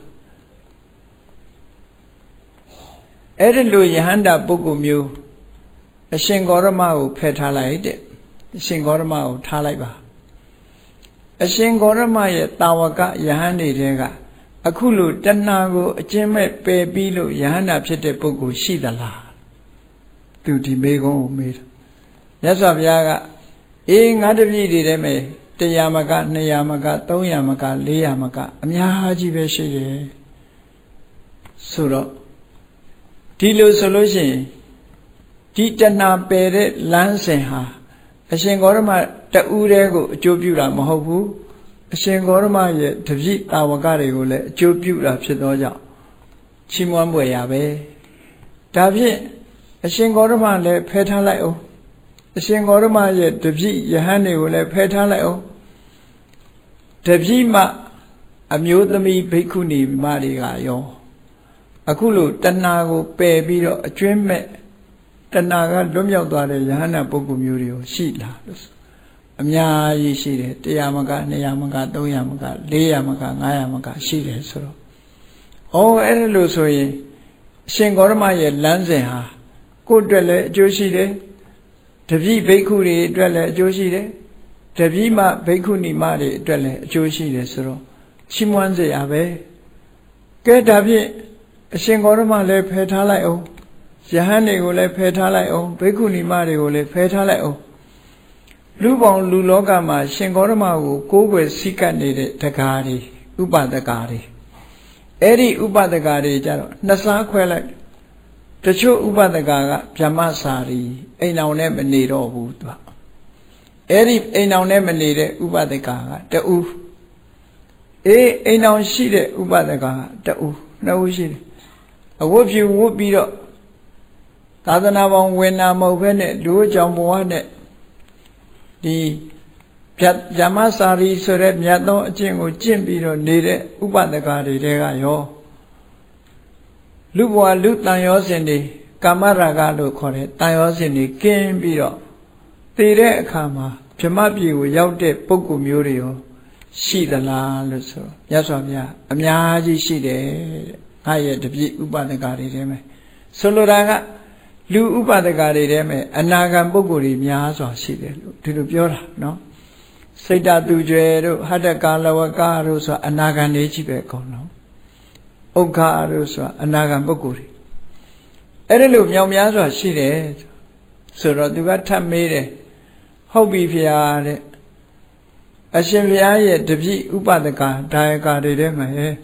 အဲ့ဒါလို့ယဟန္တာပုဂ္ဂိုလ်မျိုးအရှင်ဂေါရမကိုဖယ်ထားလိုက်တဲ့အရှင်ဂေါရမကိုထားလိုက်ပါအရှင်ဂေါရမရဲ့တာဝကယဟန်တွေကအခုလိုတဏှာကိုအကျဉ်းမဲ့ပယ်ပြီးလို့ယဟန္တာဖြစ်တဲ့ပုဂ္ဂိုလ်ရှိသလားသူဒီမေကုန်းကိုမေးတယ်မြတ်စွာဘုရားကအေးငါတပည့်တွေထဲမှာတရားမကနှစ်ရာမကသုံးရာမကလေးရာမကအများကြီးပဲရှိတယ်ဆိုတော့ဒီလိုဆိုလို့ရှိရင်ဒီတဏှာပယ်တဲ့လမ်းစဉ်ဟာအရှင်ဂေါရမတူးတဲ့ကိုအကျိုးပြုတာမဟုတ်ဘူးအရှင်ဂေါရမရဲ့တပည့်တာဝကတွေကိုလည်းအကျိုးပြုတာဖြစ်သောကြောင့်ချီးမွမ်းပွေရပဲဒါဖြင့်အရှင်ဂေါရမလည်းဖယ်ထားလိုက်အောင်အရှင်ဂေါရမရဲ့တပည့်ယဟန်တွေကိုလည်းဖယ်ထားလိုက်အောင်တပည့်မအမျိုးသမီးဘိက္ခုနီမတွေကရောအခုလိုတဏှာကိုပယ်ပြီးတော့အကျွင်းမဲ့တဏှာကလွတ်မြောက်သွားတဲ့ယဟန္တာပုဂ္ဂိုလ်မျိုးတွေကိုရှိလားလို့အများကြီးရှိတယ်တရားမကနှစ်ရာမကသုံးရာမကလေးရာမကငါးရာမကရှိတယ်ဆိုတော့ဩအဲ့ဒါလို့ဆိုရင်အရှင်ဂေါရမရဲ့လမ်းစဉ်ဟာကိုယ်အတွက်လည်းအကျိုးရှိတယ်တပည့်ဘိက္ခုတွေအတွက်လည်းအကျိုးရှိတယ်တပည့်မဘိက္ခုနီမတွေအတွက်လည်းအကျိုးရှိတယ်ဆိုတော့ချီးမွမ်းစရာပဲကဲဒါဖြင့်အရှင်ဂေါရမလည်းဖယ်ထားလိုက်အောင်ယဟန်တွေကိုလည်းဖယ်ထားလိုက်အောင်ဘိက္ခုနီမတွေကိုလည်းဖယ်ထားလိုက်အောင်လူပေါင်းလူလောကမှာရှင်ဂေါရမကိုကိုးကွယ်စိတ်ကပ်နေတဲ့တကားတွေဥပဒကာတွေအဲ့ဒီဥပဒကာတွေကြတော့နှစ်စားခွဲလိုက်တချို့ဥပဒကာကဗြဟ္မစာရီအိမ်အောင်နဲ့မနေတော့ဘူးသူကအဲ့ဒီအိမ်အောင်နဲ့မနေတဲ့ဥပဒကာကတူအေးအိမ်အောင်ရှိတဲ့ဥပဒကာကတူနှစ်ဦးရှိတယ်အဝတ်ဖြူဝတ်ပြီးတော့သာသနာပေါင်းဝင်နာမဟုတ်ဘဲနဲ့လူအကြောင်းဘဝနဲ့ဒီဗြဟ္မစာရီဆိုတဲ့မြတ်သောအကျင့်ကိုကျင့်ပြီးတော့နေတဲ့ဥပဒကာတွေတဲကရောလူဘဝလူတန်ရောစဉ်တွေကာမရာဂလို့ခေါ်တဲ့တန်ရောစဉ်တွေကင်းပြီးတော့တည်တဲ့အခါမှာဗြဟ္မပြည်ကိုရောက်တဲ့ပုဂ္ဂိုလ်မျိုးတွေရောရှိသလားလို့ဆိုမြတ်စွာဘုရားအများကြီးရှိတယ်တဲ့ငါရဲ့တပည့်ဥပဒကာတွေထဲမှာဆိုလိုတာကလူဥပဒကာတွေထဲမှာအနာဂံပုဂ္ဂိုလ်တွေများစွာရှိတယ်လို့ဒီလိုပြောတာနော်စိတ်တသူကျွယ်တို့ဟတ္တကာလဝကတို့ဆိုတာအနာဂံတွေကြီးပဲကောင်းနော်ဥက္ခာတို့ဆိုတာအနာဂံပုဂ္ဂိုလ်တွေအဲ့ဒါလို့မြောင်များစွာရှိတယ်ဆိုတော့သူကထပ်မေးတယ်ဟုတ်ပြီဖေဟာတဲ့အရှင်ဘုရားရဲ့တပည့်ဥပဒကာဒါယကာတွေထဲမှာဟဲ့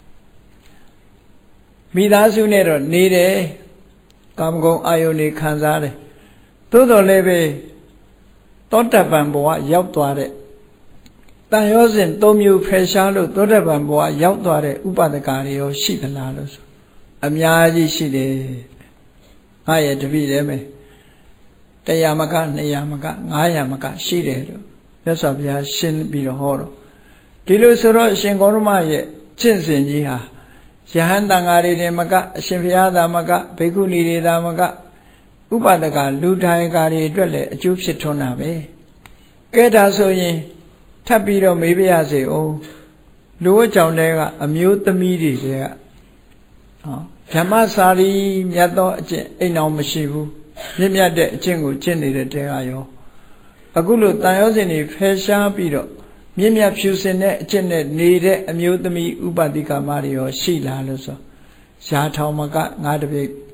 မိသားစုနဲ့တော့နေတယ်ကာမဂုဏ်အာယုန်တွေခံစားတယ်သို့တော်လည်းပဲသောတပန်ဘဝရောက်သွားတဲ့တန်ရောစဉ်သုံးမျိုးဖယ်ရှားလို့သောတပန်ဘဝရောက်သွားတဲ့ဥပဒကာတွေရောရှိသလားလို့ဆိုအများကြီးရှိတယ်ငါရဲ့တပည့်ထဲမှာတရားမကနှစ်ရာမကငါးရာမကရှိတယ်လို့မြတ်စွာဘုရားရှင်းပြီးတော့ဟောတော့ဒီလိုဆိုတော့အရှင်ဂေါရမရဲ့ကျင့်စဉ်ကြီးဟာယဟန်တန်ဃာတွေနဲ့မကအရှင်ဘုရားသာမကဘိက္ခုနီတွေသာမကဥပဒကာလူထိုင်ကာတွေအတွက်လည်းအကျိုးဖြစ်ထွန်းတာပဲကဲဒါဆိုရင်ထပ်ပြီးတော့မေးပြရစေအောင်လူဝကြောင့်တဲကအမျိုးသမီးတွေတဲကဟောဓမ္မစာရီမြတ်သောအကျင့်အိမ်အောင်မရှိဘူးမြင့်မြတ်တဲ့အကျင့်ကိုကျင့်နေတဲ့တဲကရောအခုလိုတန်ရောစဉ်တွေဖယ်ရှားပြီးတော့မြင့်မြတ်ဖြူစင်တဲ့အကျင့်နဲ့နေတဲ့အမျိုးသမီးဥပတိကမတွေရောရှိလားလို့ဆိုရာထောင်မကငါတပိတ်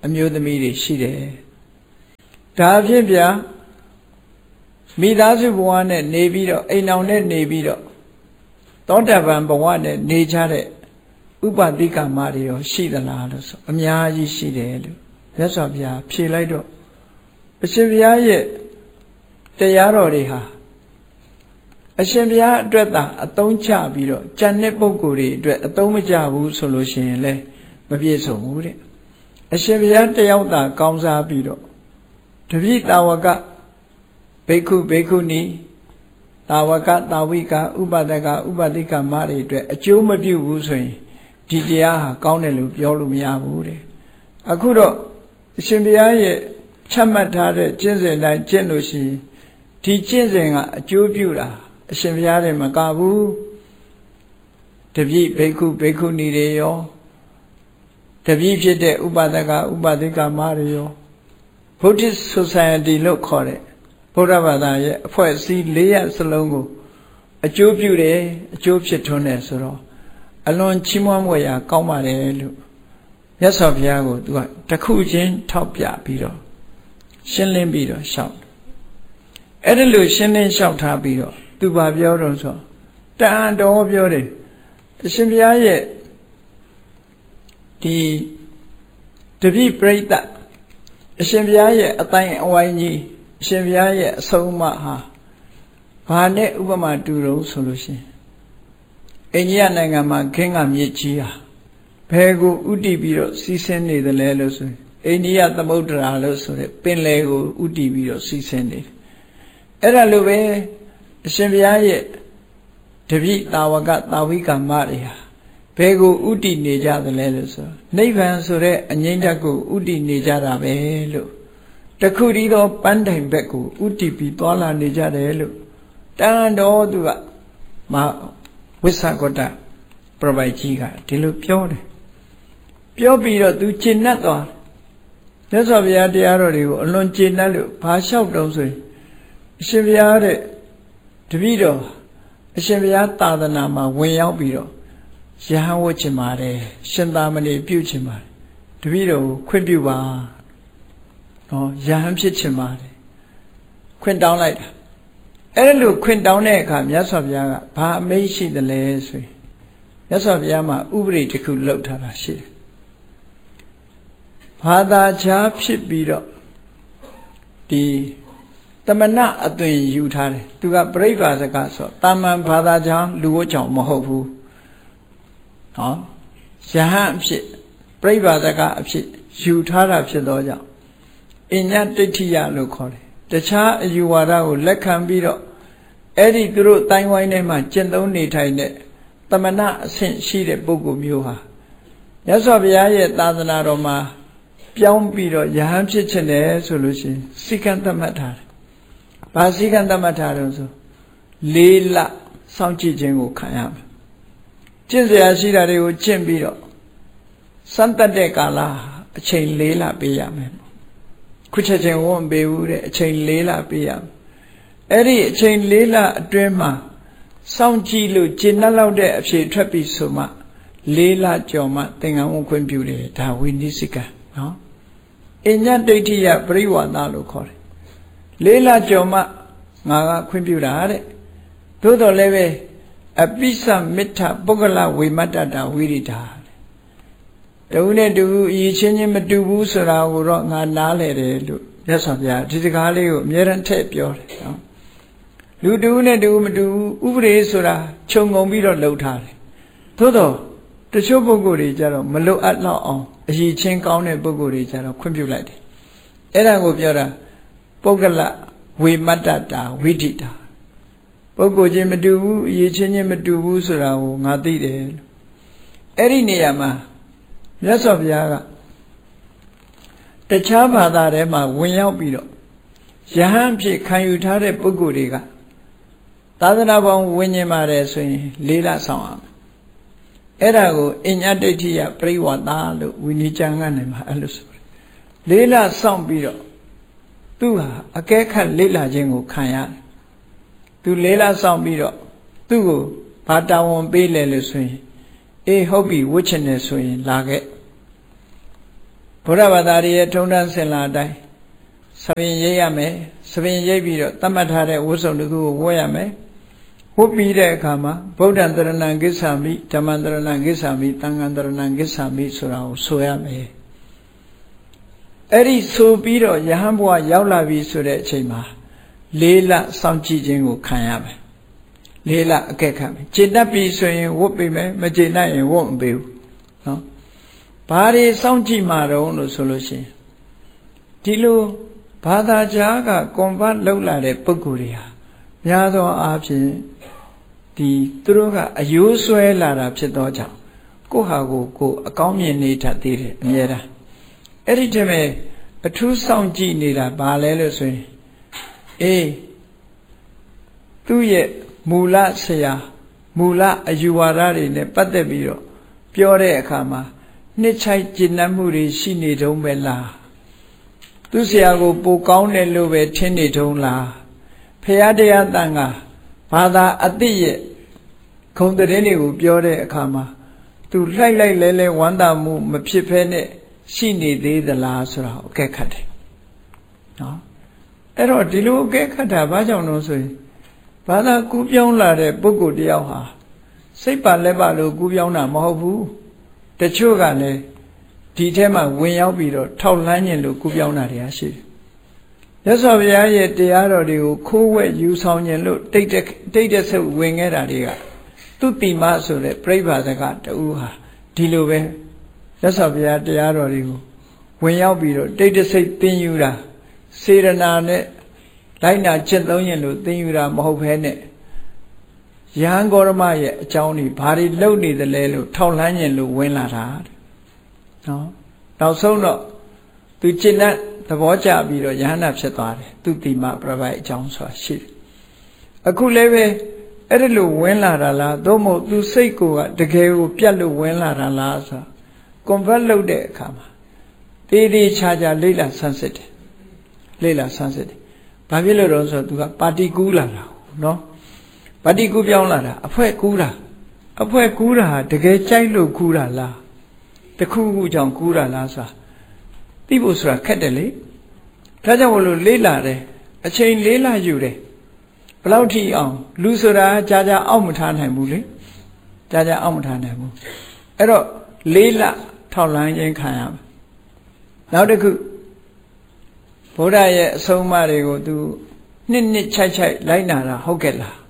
အမျိုးသမီးတွေရှိတယ်ဒါဖြစ်ဗျာမိသားစုဘဝနဲ့နေပြီးတော့အိမ်အောင်နဲ့နေပြီးတော့သောတာပန်ဘဝနဲ့နေကြတဲ့ဥပတိကမတွေရောရှိသလားလို့ဆိုအများကြီးရှိတယ်လို့မြတ်စွာဘုရားဖြေလိုက်တော့အရှင်ဘုရားရဲ့တရားတော်တွေဟာအရှင်ဘုရားအတွက်သာအသုံးချပြီးတော့ကြံတဲ့ပုဂ္ဂိုလ်တွေအတွက်အသုံးမကျဘူးဆိုလို့ရှိရင်လည်းမပြည့်စုံဘူးတဲ့အရှင်ဘုရားတယောက်သာကောင်းစားပြီးတော့တပိတာဝကဘိက္ခုဘိက္ခုနီတာဝကတာဝိကဥပဒကဥပတိကမတွေအတွက်အကျိုးမပြုဘူးဆိုရင်ဒီတရားဟာကောင်းတယ်လို့ပြောလို့မရဘူးတဲ့အခုတော့အရှင်ဘုရားရဲ့ချမှတ်ထားတဲ့ကျင့်စဉ်တိုင်းကျင့်လို့ရှိရင်ဒီကျင့်စဉ်ကအကျိုးပြုတာအရှင်ဘုရားတည်းမကဘူးတပိဘိက္ခုဘိက္ခုနီတွေရောတပိဖြစ်တဲ့ဥပဒကဥပတိကမတွေရော Buddhist Society လို့ခေါ်တဲ့ဗုဒ္ဓဘာသာရဲ့အဖွဲ့အစည်း၄ရပ်စလုံးကိုအကျိုးပြုတယ်အကျိုးဖြစ်ထွန်းတယ်ဆိုတော့အလွန်ချီးမွမ်းဖွယ်ရာကောင်းပါတယ်လို့မြတ်စွာဘုရားကိုသူကတစ်ခုချင်းထောက်ပြပြီးတော့ရှင်းလင်းပြီးတော့ရှောက်အဲ့ဒါလို့ရှင်းလင်းရှောက်ထားပြီးတော့သူဘာပြောတော့ဆိုတန်တော်ပြောတယ်အရှင်ဘုရားရဲ့ဒီတပိပရိသတ်အရှင်ဘုရားရဲ့အတိုင်းအဝိုင်းကြီးအရှင်ဘုရားရဲ့အဆုံးအမဟာဘာနဲ့ဥပမာတူတော့ဆိုလို့ရှိရင်အိန္ဒိယနိုင်ငံမှာခင်းကမြစ်ကြီးဟာဘယ်ကိုဥတည်ပြီးတော့စီးဆင်းနေတယ်လဲလို့ဆိုရင်အိန္ဒိယသမုဒ္ဒရာလို့ဆိုတဲ့ပင်လယ်ကိုဥတည်ပြီးတော့စီးဆင်းနေတယ်အဲ့ဒါလိုပဲအရှင်ဘုရားရဲ့တပိတာဝကတာဝိကမတွေဟာဘယ်ကိုဥတည်နေကြသလဲလို့ဆိုနိဗ္ဗာန်ဆိုတဲ့အငြိမ့်ဓာတ်ကိုဥတည်နေကြတာပဲလို့တခုတည်းသောပန်းတိုင်ဘက်ကိုဥတည်ပြီးသွားလာနေကြတယ်လို့တန်တော်သူကမဝိသကတပြပိုက်ကြီးကဒီလိုပြောတယ်ပြောပြီးတော့သူကျင့်납သွားမြတ်စွာဘုရားတရားတော်တွေကိုအလွန်ကျင့်납လို့ဘာလျှောက်တုံးဆိုရင်အရှင်ဘုရားတဲ့တပည့်တော်အရှင်ဘုရားသာသနာမှာဝင်ရောက်ပြီးတော့ရဟန်းဝတ်ချင်ပါတယ်ရှင်သာမဏေပြုချင်ပါတယ်တပည့်တော်ကိုခွင့်ပြုပါနော်ရဟန်းဖြစ်ချင်ပါတယ်ခွင့်တောင်းလိုက်တာအဲ့လိုခွင့်တောင်းတဲ့အခါမြတ်စွာဘုရားကဘာအမိန့်ရှိသလဲဆိုရင်မြတ်စွာဘုရားမှာဥပဒေတစ်ခုလုပ်ထားတာရှိတယ်ဘာသာခြားဖြစ်ပြီးတော့ဒီတမနာအသွင်ယူထားတယ်သူကပြိဋ္ဌာစကဆိုတာမန်ဘာသာခြားလူဝတ်ကြောင့်မဟုတ်ဘူးနော်ယဟန်အဖြစ်ပြိဋ္ဌာစကအဖြစ်ယူထားတာဖြစ်သောကြောင့်အညတ္တိယလို့ခေါ်တယ်တခြားအယူဝါဒကိုလက်ခံပြီးတော့အဲ့ဒီသူတို့တိုင်းဝိုင်းထဲမှာကျင့်သုံးနေထိုင်တဲ့တမနာအဆင့်ရှိတဲ့ပုဂ္ဂိုလ်မျိုးဟာမြတ်စွာဘုရားရဲ့သာသနာတော်မှာပြောင်းပြီးတော့ယဟန်ဖြစ်ခြင်းတယ်ဆိုလို့ရှိရင်စိကံသတ်မှတ်ထားတယ်။ဘာစိကံသတ်မှတ်ထားတော့ဆိုလေးလစောင့်ကြည့်ခြင်းကိုခံရမယ်။ကျင့်စရာရှိတာတွေကိုကျင့်ပြီးတော့စမ်းသပ်တဲ့ကာလအချိန်လေးလပေးရမယ်။ခုချက်ချင်းဝန်းပေးဦးတဲ့အချိန်လေးလပေးရမယ်။အဲ့ဒီအချိန်လေးလအတွင်းမှာစောင့်ကြည့်လို့ကျင့်လောက်တဲ့အဖြေထွက်ပြီးဆိုမှလေးလကျော်မှသင်္ကန်းဝန်းခွင့်ပြုတယ်ဒါဝိနည်းစိကံနော်အညတ္တိယပရိဝါဒလို့ခေါ်တယ်လေးလကျော်မှငါကခွင့်ပြုတာတဲ့သို့တော်လည်းပဲအပိသမစ္ထပုဂ္ဂလဝေမတ္တတာဝိရိတာတဦးနဲ့တူအရေးချင်းချင်းမတူဘူးဆိုတာကိုတော့ငါနားလဲတယ်လို့မြတ်စွာဘုရားဒီစကားလေးကိုအမြဲတမ်းထည့်ပြောတယ်နော်လူတူနဲ့တူမတူဥပဒေဆိုတာခြုံငုံပြီးတော့လှုပ်ထားတယ်သို့တော့တချို့ပုဂ္ဂိုလ်တွေကြတော့မလွတ်အပ်လောက်အောင်အရေးချင်းကောင်းတဲ့ပုဂ္ဂိုလ်တွေကြတော့ခွင့်ပြုလိုက်တယ်အဲ့ဒါကိုပြောတာပုဂ္ဂလဝေမတ္တတာဝိဓိတာပုဂ္ဂိုလ်ချင်းမတူဘူးအရေးချင်းချင်းမတူဘူးဆိုတာကိုငါသိတယ်လို့အဲ့ဒီနေရာမှာမြတ်စွာဘုရားကတခြားဘာသာထဲမှာဝင်ရောက်ပြီးတော့ယဟန်ဖြစ်ခံယူထားတဲ့ပုဂ္ဂိုလ်တွေကသာသနာပေါင်းဝิญဉ်ပါတယ်ဆိုရင်လေးလဆောင်အောင်အဲ့ဒါကိုအညတ္တိယပရိဝါဒလို့ဝိနည်းကျမ်းကနေမှာအဲ့လိုဆိုတယ်လေးလဆောင်ပြီးတော့သူဟာအကဲခတ်လေ့လာခြင်းကိုခံရတယ်သူလေးလဆောင်ပြီးတော့သူ့ကိုဘာတာဝန်ပေးလဲလို့ဆိုရင်အေးဟုတ်ပြီဝှချင်တယ်ဆိုရင်လာခဲ့ဗုဒ္ဓဘာသာရဲ့ထုံတန်းစင်လာအတိုင်းသဘင်ရိပ်ရမယ်သဘင်ရိပ်ပြီးတော့သတ်မှတ်ထားတဲ့ဝတ်စုံတစ်ခုကိုဝတ်ရမယ်ဝတ်ပြီးတဲ့အခါမှာဗုဒ္ဓံတရဏံကိစ္ဆာမိဓမ္မံတရဏံကိစ္ဆာမိသံဃံတရဏံကိစ္ဆာမိဆိုတာကိုဆိုရမယ်အဲ့ဒီဆိုပြီးတော့ယဟန်ဘုရားရောက်လာပြီဆိုတဲ့အချိန်မှာလေးလစောင့်ကြည့်ခြင်းကိုခံရမယ်လေးလအကဲခတ်မယ်ကျေနပ်ပြီဆိုရင်ဝတ်ပေးမယ်မကျေနပ်ရင်ဝတ်မပေးဘူးနော်ဘာတွေစောင့်ကြည့်မှာတော့လို့ဆိုလို့ရှိရင်ဒီလိုဘာသာကြားကကွန်ဗတ်လောက်လာတဲ့ပုဂ္ဂိုလ်တွေဟာများသောအားဖြင့်ဒီသူတို့ကအယိုးဆွဲလာတာဖြစ်သောကြောင့်ကိုယ့်ဟာကိုယ်ကိုအကောင်းမြင်နေတတ်သေးတယ်အမြဲတမ်းအဲ့ဒီတည်းမဲ့အထူးစောင့်ကြည့်နေတာဘာလဲလို့ဆိုရင်အေးသူ့ရဲ့မူလဆရာမူလအယူဝါဒတွေနဲ့ပတ်သက်ပြီးတော့ပြောတဲ့အခါမှာနှစ်ချိုက်ကျင့်နှံ့မှုတွေရှိနေတုံးပဲလားသူဆရာကိုပိုကောင်းတယ်လို့ပဲထင်နေတုံးလားဖရာတရားတန်ခါဘာသာအတိရဲ့ခုံတရင်တွေကိုပြောတဲ့အခါမှာသူလှိုက်လိုက်လဲလဲဝမ်းသာမှုမဖြစ်ဖဲနဲ့ရှိနေသေးသလားဆိုတာအကဲခတ်တယ်နော်အဲ့တော့ဒီလိုအကဲခတ်တာဘာကြောင့်လို့ဆိုရင်ဘာသာကူးပြောင်းလာတဲ့ပုဂ္ဂိုလ်တယောက်ဟာစိတ်ပါလက်ပါလို့ကူးပြောင်းတာမဟုတ်ဘူးတချို့ကလည်းဒီထဲမှာဝင်ရောက်ပြီးတော့ထောက်လှမ်းခြင်းလို့ကူးပြောင်းတာတွေရှိတယ်မြတ်စွာဘုရားရဲ့တရားတော်တွေကိုခိုးဝှက်ယူဆောင်ခြင်းလို့တိတ်တဲ့တိတ်တဲ့ဆုပ်ဝင်ခဲ့တာတွေကသူတိမဆိုတဲ့ပြိဋ္ဌာစကတူဟာဒီလိုပဲမြတ်စွာဘုရားတရားတော်တွေကိုဝင်ရောက်ပြီးတော့တိတ်တဲ့စိတ်သင်ယူတာစေရနာနဲ့လိုက်နာကျင့်သုံးရင်လို့သင်ယူတာမဟုတ်ဘဲနဲ့ယဟန်ဂေါရမရဲ့အကြောင်းတွေဘာတွေလုပ်နေသလဲလို့ထောက်လှမ်းခြင်းလို့ဝင်လာတာနော်နောက်ဆုံးတော့သူကျင့်တဲ့သဘောကျပြီးတော့ယဟန္တာဖြစ်သွားတယ်သူတိမပြပိုက်အကြောင်းဆိုတာရှိတယ်အခုလည်းပဲအဲ့ဒါလို့ဝင်လာတာလားသို့မဟုတ်သူစိတ်ကိုကတကယ်ကိုပြတ်လို့ဝင်လာတာလားဆိုတာကွန်ဗတ်လုပ်တဲ့အခါမှာတေးသေးချာချာလေ့လာဆန်းစစ်တယ်လေ့လာဆန်းစစ်တယ်ဘာဖြစ်လို့တော့ဆိုတော့သူကပါတီကူးလာတာနော်ပါတီကူးပြောင်းလာတာအဖွဲကူးတာအဖွဲကူးတာဟာတကယ်ကြိုက်လို့ကူးတာလားတခုခုကြောင့်ကူးတာလားဆိုတာသိဖို့ဆိုတာခက်တယ်လေဒါကြောင့်မလို့လေးလာတယ်အချိန်လေးလာယူတယ်ဘလောက်ထိအောင်လူဆိုတာကြာကြာအောက်မထားနိုင်ဘူးလေကြာကြာအောက်မထားနိုင်ဘူးအဲ့တော့လေးလထောက်လန်းခြင်းခံရမယ်နောက်တစ်ခုဘုရားရဲ့အဆုံးအမတွေကိုသူနှစ်နှစ်ချိုက်ချိုက်လိုက်နာတာဟုတ်ကဲ့လား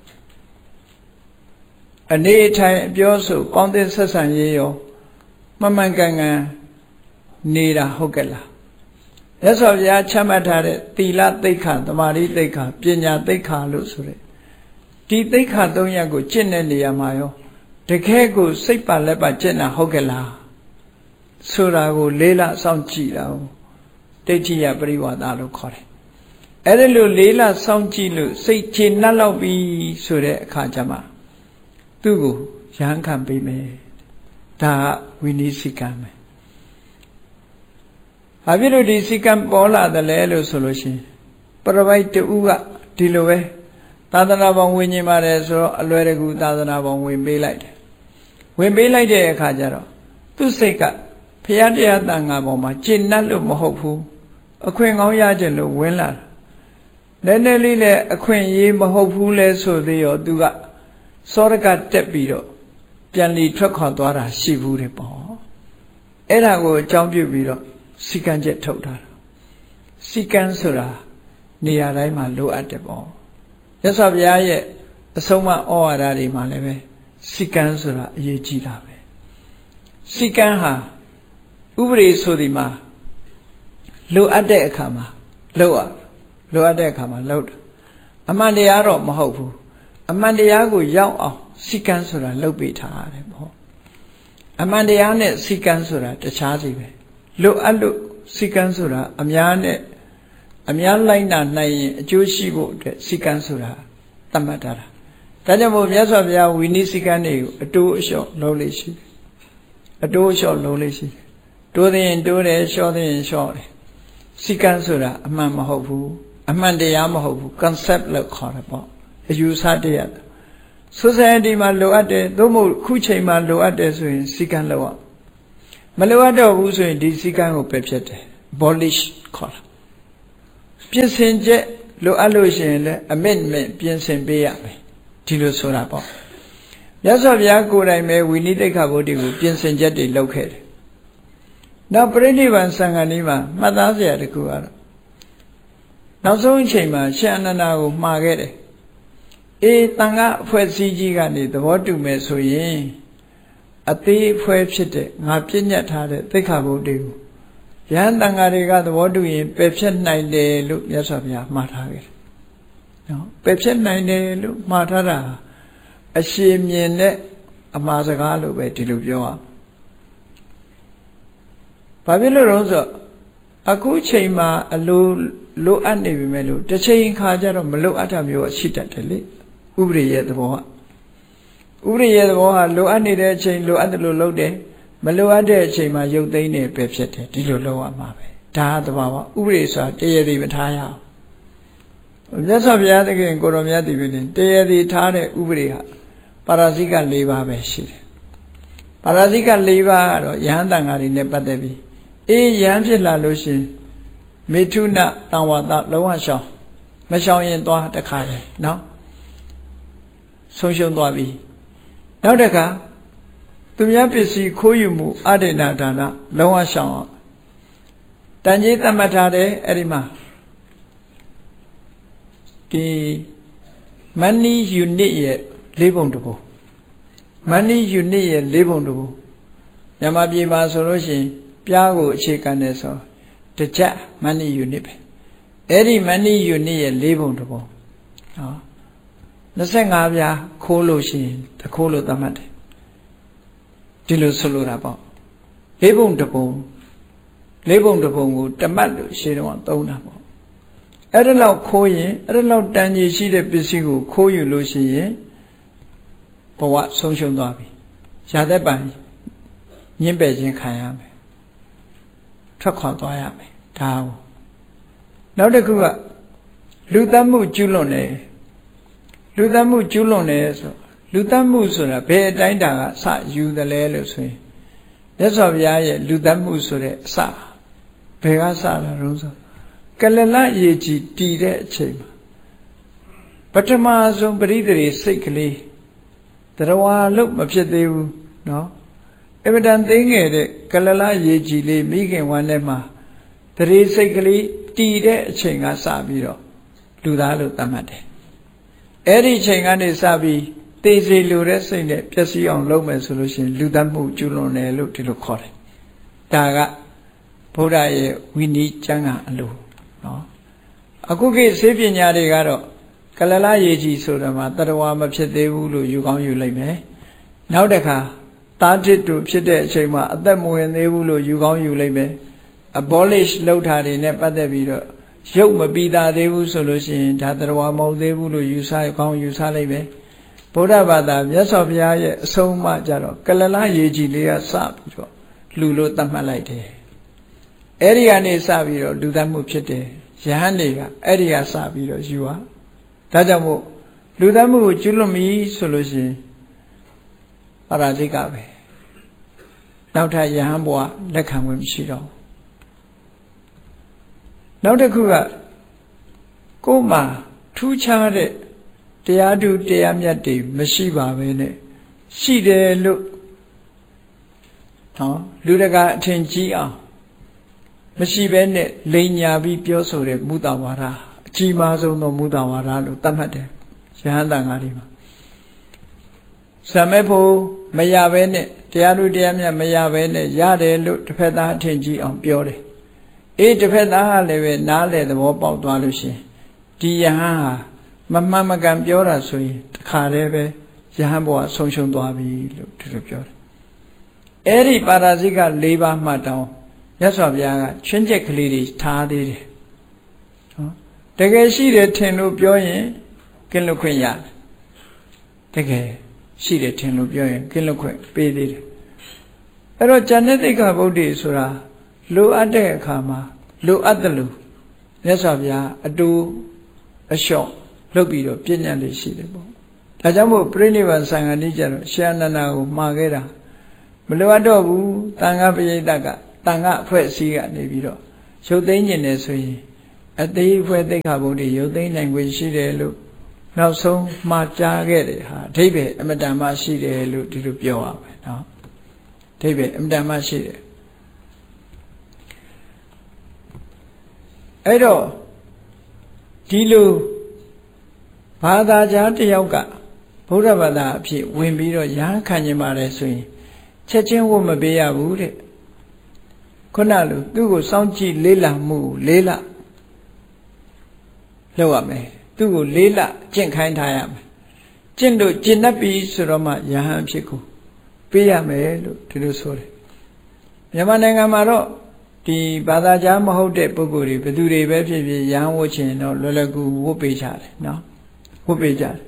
အနေထိုင်အပြောဆိုပေါင်းသင်းဆက်ဆံရေးရောမမှန်ကန်ကန်နေတာဟုတ်ကဲ့လားမြတ်စွာဘုရားချမှတ်ထားတဲ့သီလသိက္ခာသမာဓိသိက္ခာပညာသိက္ခာလို့ဆိုတဲ့ဒီသိက္ခာသုံးရပ်ကိုကျင့်တဲ့နေရာမှာရောတကယ်ကိုစိတ်ပါလက်ပါကျင့်တာဟုတ်ကဲ့လားဆိုတာကိုလေးလစောင့်ကြည့်တာကိုဒိဋ္ဌိယပရိဝါဒလို့ခေါ်တယ်အဲ့ဒါလို့လေးလစောင့်ကြည့်လို့စိတ်ချနှက်လောက်ပြီဆိုတဲ့အခါကျမှသူ့ကိုရဟန်းခံပေးမယ်ဒါကဝိနည်းစိကံပဲဘာဖြစ်လို့ဒီစိကံပေါ်လာတယ်လဲလို့ဆိုလို့ရှိရင်ပရပိုက်တူကဒီလိုပဲသာသနာပေါင်းဝင်ញင်ပါတယ်ဆိုတော့အလွယ်တကူသာသနာပေါင်းဝင်ပေးလိုက်တယ်ဝင်ပေးလိုက်တဲ့အခါကျတော့သူ့စိတ်ကဘုရားတရားတန်ခါပေါ်မှာကျင့်နှက်လို့မဟုတ်ဘူးအခွင့်ကောင်းရခြင်းလို့ဝင်လာတယ်နည်းနည်းလေးနဲ့အခွင့်ရေးမဟုတ်ဘူးလဲဆိုသေးရောသူကစောရကတက်ပြီးတော့ပြန်လီထွက်ခွာသွားတာရှိဘူးတယ်ပေါ့အဲ့ဒါကိုအကြောင်းပြုပြီးတော့စီကံချက်ထုတ်ထားတာစီကံဆိုတာနေရာတိုင်းမှာလိုအပ်တယ်ပေါ့မြတ်စွာဘုရားရဲ့အဆုံးအမဩဝါဒတွေမှာလည်းပဲစီကံဆိုတာအရေးကြီးတာပဲစီကံဟာဥပဒေဆိုဒီမှာလိုအပ်တဲ့အခါမှာလုပ်ရလိုအပ်တဲ့အခါမှာလုပ်တယ်အမှန်တရားတော့မဟုတ်ဘူးအမှန်တရားကိုရောက်အောင်စီကံဆိုတာလုပ်ပေးထားတယ်ပေါ့အမှန်တရားနဲ့စီကံဆိုတာတခြားစီပဲလိုအပ်လို့စီကံဆိုတာအများနဲ့အများလိုက်နာနိုင်ရင်အကျိုးရှိဖို့အတွက်စီကံဆိုတာသတ်မှတ်ထားတာဒါကြောင့်မို့မြတ်စွာဘုရားဝိနည်းစီကံတွေကိုအတိုးအလျှော့လုံးလေးရှိတယ်အတိုးအလျှော့လုံးလေးရှိတယ်တိုးတဲ့ရင်တိုးတယ်လျှော့တဲ့ရင်လျှော့တယ်စီကံဆိုတာအမှန်မဟုတ်ဘူးအမှန်တရားမဟုတ်ဘူး concept လို့ခေါ်တယ်ပေါ့အယူဆတရား society မှာလိုအပ်တယ်သို့မဟုတ်ခုချိန်မှာလိုအပ်တယ်ဆိုရင်စီကံလောက်မလိုအပ်တော့ဘူးဆိုရင်ဒီစည်းကမ်းကိုပယ်ဖြတ်တယ် abolish ခေါ်တာပြင်ဆင်ချက်လိုအပ်လို့ရှိရင်လည်း amendment ပြင်ဆင်ပေးရမယ်ဒီလိုဆိုတာပေါ့မြတ်စွာဘုရားကိုယ်တိုင်ပဲဝိနည်းတိက္ခဗုဒ္ဓကိုပြင်ဆင်ချက်တွေလုပ်ခဲ့တယ်နောက်ပြိဋိဘံစံဃာနည်းမှာမှတ်သားစရာတစ်ခုကတော့နောက်ဆုံးအချိန်မှာရှင်အနန္ဒာကိုမှာခဲ့တယ်အေးတန်ခါအဖွဲ့အစည်းကြီးကနေသဘောတူမယ်ဆိုရင်အသေးအဖွဲ့ဖြစ်တဲ့ငါပြည့်ညတ်ထားတဲ့သိက္ခာပုဒ်တွေကိုယဟန်တန်ခါတွေကသဘောတူရင်ပယ်ဖြတ်နိုင်တယ်လို့မြတ်စွာဘုရားမှားထားခဲ့တယ်နော်ပယ်ဖြတ်နိုင်တယ်လို့မှားထားတာအရှင်းမြင်တဲ့အမှားစကားလို့ပဲဒီလိုပြောရဘာဖြစ်လို့လဲဆိုအခုချိန်မှာအလိုလိုအပ်နေပြီမဲ့လို့တစ်ချိန်ခါကျတော့မလိုအပ်တာမျိုးရှိတတ်တယ်လေဥပဒေရဲ့သဘောကဥပဒေရဲ့သဘောကလိုအပ်နေတဲ့အချိန်လိုအပ်တယ်လို့လုပ်တယ်မလိုအပ်တဲ့အချိန်မှာရုပ်သိမ်းနေပဲဖြစ်တယ်ဒီလိုလုပ်ရမှာပဲဒါသဘာဝဥပဒေဆိုတာတရားတွေမထားရအောင်မြတ်စွာဘုရားသခင်ကိုရောမြတ်တည်ပြီတရားတွေထားတဲ့ဥပဒေဟာပါရဇိက၄ပါးပဲရှိတယ်ပါရဇိက၄ပါးကတော့ယဟန်တန်ဃာတွေနဲ့ပတ်သက်ပြီးအေးယဟန်ဖြစ်လာလို့ရှိရင်မေထုနတံဝါဒလုံးဝရှောင်မရှောင်ရင်သွားတခါတယ်နော်ဆုံးရှုံးသွားပြီနောက်တခါသူများပစ္စည်းခိုးယူမှုအဒိဏဒါနလုံးဝရှောင်အောင်တန်ကြီးသတ်မှတ်ထားတယ်အဲ့ဒီမှာဒီ money unit ရဲ့လေးပုံတစ်ပုံ money unit ရဲ့လေးပုံတစ်ပုံမြန်မာပြည်မှာဆိုလို့ရှိရင်ပြားကိုအခြေခံနေဆိုတကြက် money unit ပဲအဲ့ဒီ money unit ရဲ့လေးပုံတစ်ပုံနော်25ပြားခိုးလို့ရှိရင်တခိုးလို့သတ်မှတ်တယ်ဒီလိုဆိုလိုတာပေါ့လေးပုံတစ်ပုံလေးပုံတစ်ပုံကိုတမတ်လို့ရှင်းတော့သုံးတာပေါ့အဲ့ဒါလောက်ခိုးရင်အဲ့ဒါလောက်တန်ကြီးရှိတဲ့ပစ္စည်းကိုခိုးယူလို့ရှိရင်ဘဝဆုံးရှုံးသွားပြီရာသက်ပိုင်ညှင်းပယ်ခြင်းခံရမယ်ထွက်ခွာသွားရမယ်ဒါကိုနောက်တစ်ခုကလူသတ်မှုကျူးလွန်တယ်လူသတ်မှုကျူးလွန်တယ်ဆိုလူသတ်မှုဆိုတာဘယ်အတိုင်းတာကစယူတယ်လဲလို့ဆိုရင်မြတ်စွာဘုရားရဲ့လူသတ်မှုဆိုတဲ့အစဘယ်ကစလာတော့ဆိုကလလရေကြီးတည်တဲ့အချိန်မှာပထမဆုံးပရိသေတွေစိတ်ကလေးတရားလို့မဖြစ်သေးဘူးနော်အမတန်သိငယ်တဲ့ကလလရေကြီးလေးမိခင်ဝမ်းထဲမှာတရေစိတ်ကလေးတည်တဲ့အချိန်ကစပြီးတော့လူသားလို့သတ်မှတ်တယ်အဲ့ဒီအချိန်ကနေစပြီးသေစေလိုတဲ့စိတ်နဲ့ပျက်စီးအောင်လုပ်မယ်ဆိုလို့ရှိရင်လူသတ်မှုကျူးလွန်တယ်လို့ဒီလိုခေါ်တယ်ဒါကဘုရားရဲ့ဝိနည်းကျမ်းကအလိုနော်အခုခေတ်ဆေးပညာတွေကတော့ကလလရေကြီးဆိုတော့မှတရဝါမဖြစ်သေးဘူးလို့ယူကောင်းယူလိုက်မယ်နောက်တစ်ခါတာတစ်တို့ဖြစ်တဲ့အချိန်မှာအသက်မဝင်သေးဘူးလို့ယူကောင်းယူလိုက်မယ် abolish လုပ်တာတွေနဲ့ပတ်သက်ပြီးတော့ရုပ်မပြီးသားသေးဘူးဆိုလို့ရှိရင်ဒါတရဝါမဟုတ်သေးဘူးလို့ယူဆကောင်းယူဆလိုက်မယ်ဗုဒ္ဓဘာသာမြတ်စွာဘုရားရဲ့အဆုံးအမကြတော့ကလလရေကြီးလေးကစပြီးတော့လူလို့သတ်မှတ်လိုက်တယ်အဲ့ဒီကနေစပြီးတော့လူသတ်မှုဖြစ်တယ်ယဟန်တွေကအဲ့ဒီကစပြီးတော့ယူဟာဒါကြောင့်မို့လူသတ်မှုကိုကျွလွန်ပြီဆိုလို့ရှိရင်ပါရဇိကပဲနောက်ထပ်ယဟန်ဘဝလက်ခံဝင်မရှိတော့နောက်တစ်ခုကကိုယ်မှာထူးခြားတဲ့တရားဓုတရားမြတ်တွေမရှိပါပဲနဲ့ရှိတယ်လို့နော်လူတကာအထင်ကြီးအောင်မရှိဘဲနဲ့လိန်ညာပြီးပြောဆိုတဲ့မူတဝါဒအကြီးမားဆုံးသောမူတဝါဒလို့သတ်မှတ်တယ်ယဟန်တန်ဃာတွေမှာဇမေဖို့မရဘဲနဲ့တရားဓုတရားမြတ်မရဘဲနဲ့ရတယ်လို့တစ်ဖက်သားအထင်ကြီးအောင်ပြောတယ်အေးတစ်ဖက်သားကလည်းပဲနားလေသဘောပေါက်သွားလို့ရှိရင်ဒီယဟန်ဟာမမှန်မကန်ပြောတာဆိုရင်တခါတည်းပဲယဟန်ဘဝဆုံးရှုံးသွားပြီလို့ဒီလိုပြောတယ်အဲ့ဒီပါရဇိက၄ပါးမှတောင်းမြတ်စွာဘုရားကချွင်းချက်ကလေးတွေထားသေးတယ်နော်တကယ်ရှိတယ်ထင်လို့ပြောရင်ကင်းလွတ်ခွင့်ရတယ်တကယ်ရှိတယ်ထင်လို့ပြောရင်ကင်းလွတ်ခွင့်ပေးသေးတယ်အဲ့တော့ဉာဏ်နဲ့သိက္ခာပုဒ်တွေဆိုတာလိုအပ်တဲ့အခါမှာလိုအပ်တယ်လို့မြတ်စွာဘုရားအတူအလျှော့လုပ်ပြီးတော့ပြည့်ညတ်လေးရှိတယ်ပေါ့ဒါကြောင့်မို့ပြိဋိဘံစံဃာနည်းကြတော့ရှင်အနန္ဒာကိုမှာခဲ့တာမလိုအပ်တော့ဘူးတန်ခါပရိသတ်ကတန်ခါအဖွဲ့အစည်းကနေပြီးတော့ရုပ်သိမ်းခြင်းနဲ့ဆိုရင်အသေးအဖွဲ့သိက္ခာပုဒ်တွေရုပ်သိမ်းနိုင်ခွင့်ရှိတယ်လို့နောက်ဆုံးမှာကြားခဲ့တယ်ဟာအဓိပ္ပာယ်အမတန်မှရှိတယ်လို့ဒီလိုပြောရမယ်နော်အဓိပ္ပာယ်အမတန်မှရှိတယ်အဲ့တော့ဒီလိုဘာသာကြားတစ်ယောက်ကဗုဒ္ဓဘာသာအဖြစ်ဝင်ပြီးတော့ရဟန်းခံခြင်းပါတယ်ဆိုရင်ချက်ချင်းဝတ်မပေးရဘူးတဲ့ခုနလိုသူ့ကိုစောင့်ကြည့်လေးလာမှုလေးလာလုပ်ရမယ်သူ့ကိုလေးလာကျင့်ခိုင်းထားရမယ်ကျင့်လို့ကျင့်တတ်ပြီဆိုတော့မှယဟန်ဖြစ်ကိုပေးရမယ်လို့ဒီလိုဆိုတယ်မြန်မာနိုင်ငံမှာတော့ဒီဘာသာကြားမဟုတ်တဲ့ပုဂ္ဂိုလ်တွေဘယ်သူတွေပဲဖြစ်ဖြစ်ယဟန်ဝတ်ချင်တော့လွယ်လွယ်ကူဝတ်ပေးကြတယ်နော်ဝတ်ပေးကြတယ်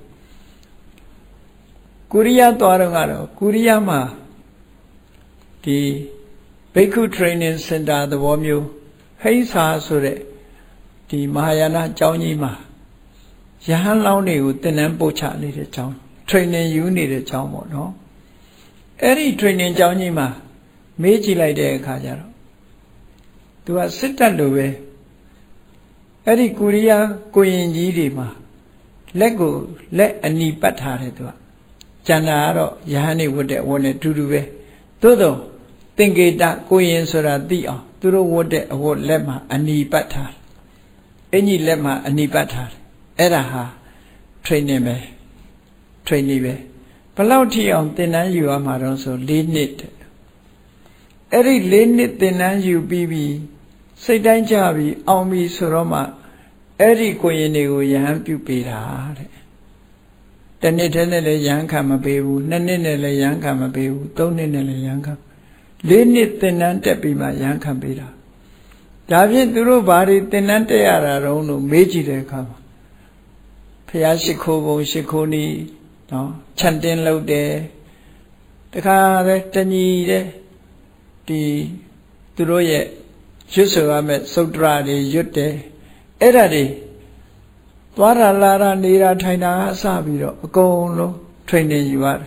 ကိုရီးယားသွားတော့ကတော့ကိုရီးယားမှာဒီဘိက္ခု training center သဘောမျိုးဟိန်းစာဆိုတဲ့ဒီမဟာယာနကျောင်းကြီးမှာယဟန်လောင်းတွေကိုသင်တန်းပို့ချနေတဲ့ကျောင်း training ယူနေတဲ့ကျောင်းပေါ့နော်အဲ့ဒီ training ကျောင်းကြီးမှာမေးကြည့်လိုက်တဲ့အခါကျတော့သူကစစ်တပ်လိုပဲအဲ့ဒီကိုရီးယားကိုရင်ကြီးတွေမှာလက်ကိုလက်အနီးပတ်ထားတယ်သူကကျန်တာကတော့ယဟန်နေဝတ်တဲ့ဝတ်နဲ့တူတူပဲသို့တော့သင်္ကေတကိုရင်ဆိုတာသိအောင်သူတို့ဝတ်တဲ့အဝတ်လက်မှာအနီးပတ်ထားအင်ကြီးလက်မှာအနီးပတ်ထားအဲ့ဒါဟာ training ပဲ training ပဲဘယ်လောက်ထိအောင်သင်တန်းယူရမှာတော့ဆို၄နှစ်အဲ့ဒီ၄နှစ်သင်တန်းယူပြီးပြီးစိတ်တိုင်းကြပြီးအောင်ပြီဆိုတော့မှအဲ့ဒီကိုရင်တွေကိုယဟန်ပြုပေးတာတဲ့တနှစ်တည်းနဲ့လည်းယဟန်ခံမပေးဘူးနှစ်နှစ်နဲ့လည်းယဟန်ခံမပေးဘူးသုံးနှစ်နဲ့လည်းယဟန်ခံလေးနှစ်သင်တန်းတက်ပြီးမှယဟန်ခံပေးတာဒါဖြင့်သူတို့ဘာတွေသင်တန်းတက်ရတာတုံးလို့မေးကြည့်တဲ့အခါမှာဖျားရှိခိုးပုံရှိခိုးနီးနော်ခြံတင်းလုပ်တယ်တခါပဲတညီတဲ့ဒီသူတို့ရဲ့ရွတ်ဆိုရမယ့်သုတ္တရာတွေရွတ်တယ်အဲ့ဒါတွေသွားတာလာတာနေတာထိုင်တာအစပြီးတော့အကုန်လုံး training ယူရတယ်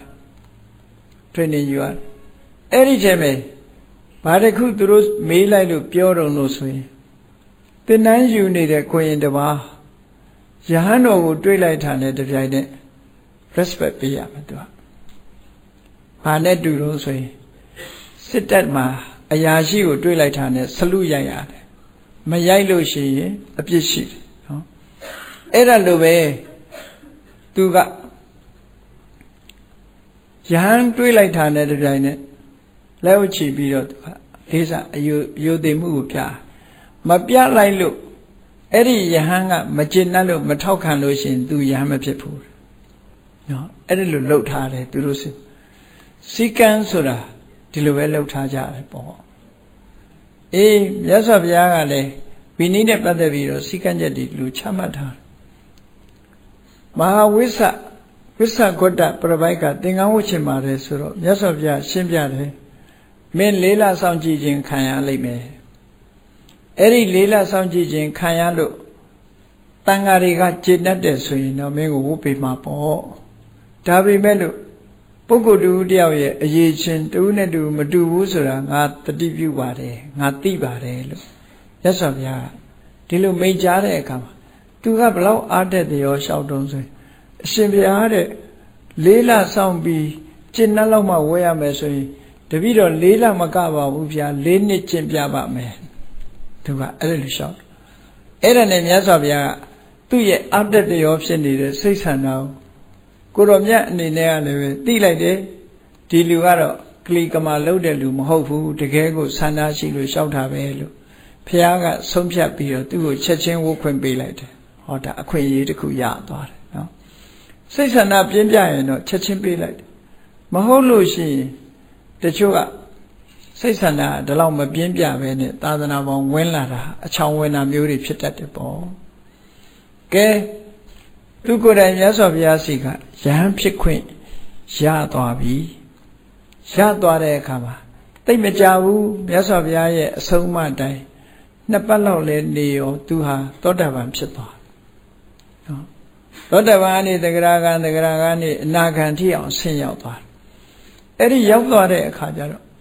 training ယူရတယ်အဲ့ဒီထဲမှာဘာတစ်ခုသူတို့မေးလိုက်လို့ပြောတော့လို့ဆိုရင်သင်တန်းယူနေတဲ့ကိုရင်တစ်ပါးယဟန်တော်ကိုတွေးလိုက်တာနဲ့တပြိုင်နက် respect ပေးရမှာသူကဘာနဲ့တူလို့ဆိုရင်စစ်တပ်မှာအရာရှိကိုတွေးလိုက်တာနဲ့ဆလူရိုက်ရတယ်မရိုက်လို့ရှိရင်အပြစ်ရှိတယ်နော်အဲ့ဒါလိုပဲသူကယဟန်တွေးလိုက်တာနဲ့တပြိုင်နက်လက်ဝချီပြီးတော့သူကလေးစားအယုယုသိမှုကိုပြမပြလိုက်လို့အဲ့ဒီယဟန်ကမကျင်တတ်လို့မထောက်ခံလို့ရှိရင်သူယဟန်မဖြစ်ဘူးနော်အဲ့ဒီလိုလှုပ်ထားတယ်သူတို့စီကံဆိုတာဒီလိုပဲလှုပ်ထားကြတယ်ပေါ့အေးမြတ်စွာဘုရားကလည်းဝိနည်းနဲ့ပတ်သက်ပြီးတော့စီကံချက်ဒီလိုချမှတ်ထားမဟာဝိသဝိသဂုတ္တပရပိုက်ကသင်္ကန်းဝတ်ချင်ပါတယ်ဆိုတော့မြတ်စွာဘုရားရှင်းပြတယ်မင်းလေးလဆောင်ကြည့်ခြင်းခံရလိမ့်မယ်အဲ့ဒီလေးလဆောင်ကြည့်ခြင်းခံရလို့တန်ဃာတွေကကျေနပ်တယ်ဆိုရင်တော့မင်းကိုဝတ်ပေးမှာပေါ့ဒါပေမဲ့လို့ပုဂ္ဂိုလ်တူတယောက်ရဲ့အရေးချင်းတူနဲ့တူမတူဘူးဆိုတာငါတတိပြုပါတယ်ငါသိပါတယ်လို့ရသော်ဗျာဒီလိုမိန့်ကြားတဲ့အခါမှာသူကဘလောက်အားတက်တယ်ရောရှောက်တုံးဆိုရင်အရှင်ဘုရားတဲ့လေးလဆောင်ပြီးကျင့်နှက်လောက်မှဝဲရမယ်ဆိုရင်တပည့်တော်လေးလမကပါဘူးဗျာလေးနှစ်ကျင့်ပြပါမယ်သူကအဲ့လိုရှောက်အဲ့ဒါနဲ့မြတ်စွာဘုရားကသူ့ရဲ့အတ္တတရောဖြစ်နေတဲ့စိတ်ဆန္ဒကိုကိုတော်မြတ်အနေနဲ့ကလည်းပဲသိလိုက်တယ်ဒီလူကတော့ကလီကမာလုပ်တဲ့လူမဟုတ်ဘူးတကယ်ကိုဆန္ဒရှိလို့ရှောက်တာပဲလို့ဘုရားကဆုံးဖြတ်ပြီးတော့သူ့ကိုချက်ချင်းဝုတ်ခွင့်ပေးလိုက်တယ်ဟောဒါအခွင့်အရေးတစ်ခုရသွားတယ်နော်စိတ်ဆန္ဒပြင်းပြရင်တော့ချက်ချင်းပေးလိုက်တယ်မဟုတ်လို့ရှိရင်တချို့ကစိတ်ဆန္ဒဒီလောက်မပြင်းပြပဲနဲ့သာသနာပေါင်းဝင်လာတာအချောင်ဝင်တာမျိုးတွေဖြစ်တတ်တယ်ပေါ့ကဲသူကိုယ်တိုင်မြတ်စွာဘုရားစီကယဟန်ဖြစ်ခွင့်ရသွားပြီရသွားတဲ့အခါမှာတိတ်မကြဘူးမြတ်စွာဘုရားရဲ့အဆုံးအမတိုင်းနှစ်ပတ်လောက်လဲနေရောသူဟာသောတာပန်ဖြစ်သွားနော်သောတာပန်ကနေတဂရဂံတဂရဂံနေအနာဂံထိအောင်ဆင်းရောက်သွားအဲ့ဒီရောက်သွားတဲ့အခါကျတော့